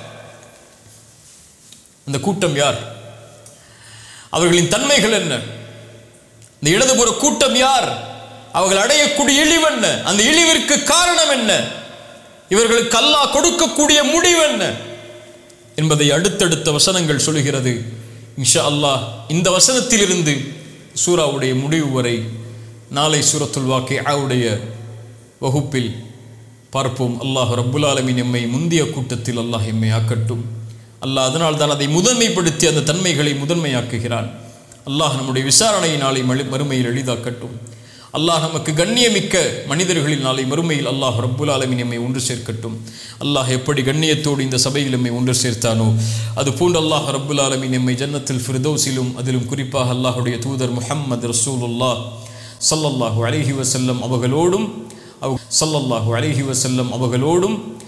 அந்த கூட்டம் யார்? அவர்களின் தன்மைகள் என்ன? இந்த இடதுபுற கூட்டம் யார்? அவர்கள் அடையக்கூடிய இழிவு என்ன? அந்த இழிவிற்கு காரணம் என்ன? இவர்களுக்கு அல்லாஹ் கொடுக்கக்கூடிய முடிவு என்ன என்பதை அடுத்தடுத்த வசனங்கள் சொல்கிறது. இன்ஷா அல்லாஹ் இந்த வசனத்திலிருந்து சூராவுடைய முடிவு வரை நாளை சூரத்துல் வாக்கிஆவுடைய வகுப்பில் பார்ப்போம். அல்லாஹ் ரப்புல் ஆலமீன் எம்மை முந்திய கூட்டத்தில் அல்லாஹ் எம்மை ஆக்கட்டும். அல்லாஹ் அதனால் தான் அதை முதன்மைப்படுத்தி அந்த தன்மைகளை முதன்மையாக்குகிறான். அல்லாஹ் நம்முடைய விசாரணையை நாளை மறுமையில் எளிதாக்கட்டும். அல்லாஹ் நமக்கு கண்ணியமிக்க மனிதர்களில் நாளை மறுமையில் அல்லாஹ் ரப்புல் ஆலமீன் எம்மை ஒன்று சேர்க்கட்டும். அல்லாஹ் எப்படி கண்ணியத்தோடு இந்த சபையில் எம்மை ஒன்று சேர்த்தானோ அது போன்று அல்லாஹ் ரப்புல் ஆலமீன் எம்மை ஜன்னத்துல் ஃபிர்தௌஸிலும் அதிலும் குறிப்பாக அல்லாஹுடைய தூதர் முஹம்மது ரசூலுல்லாஹ் ஸல்லல்லாஹு அலைஹி வஸல்லம் அவர்களோடும் ஸல்லல்லாஹு அலைஹி வஸல்லம் அவர்களோடும்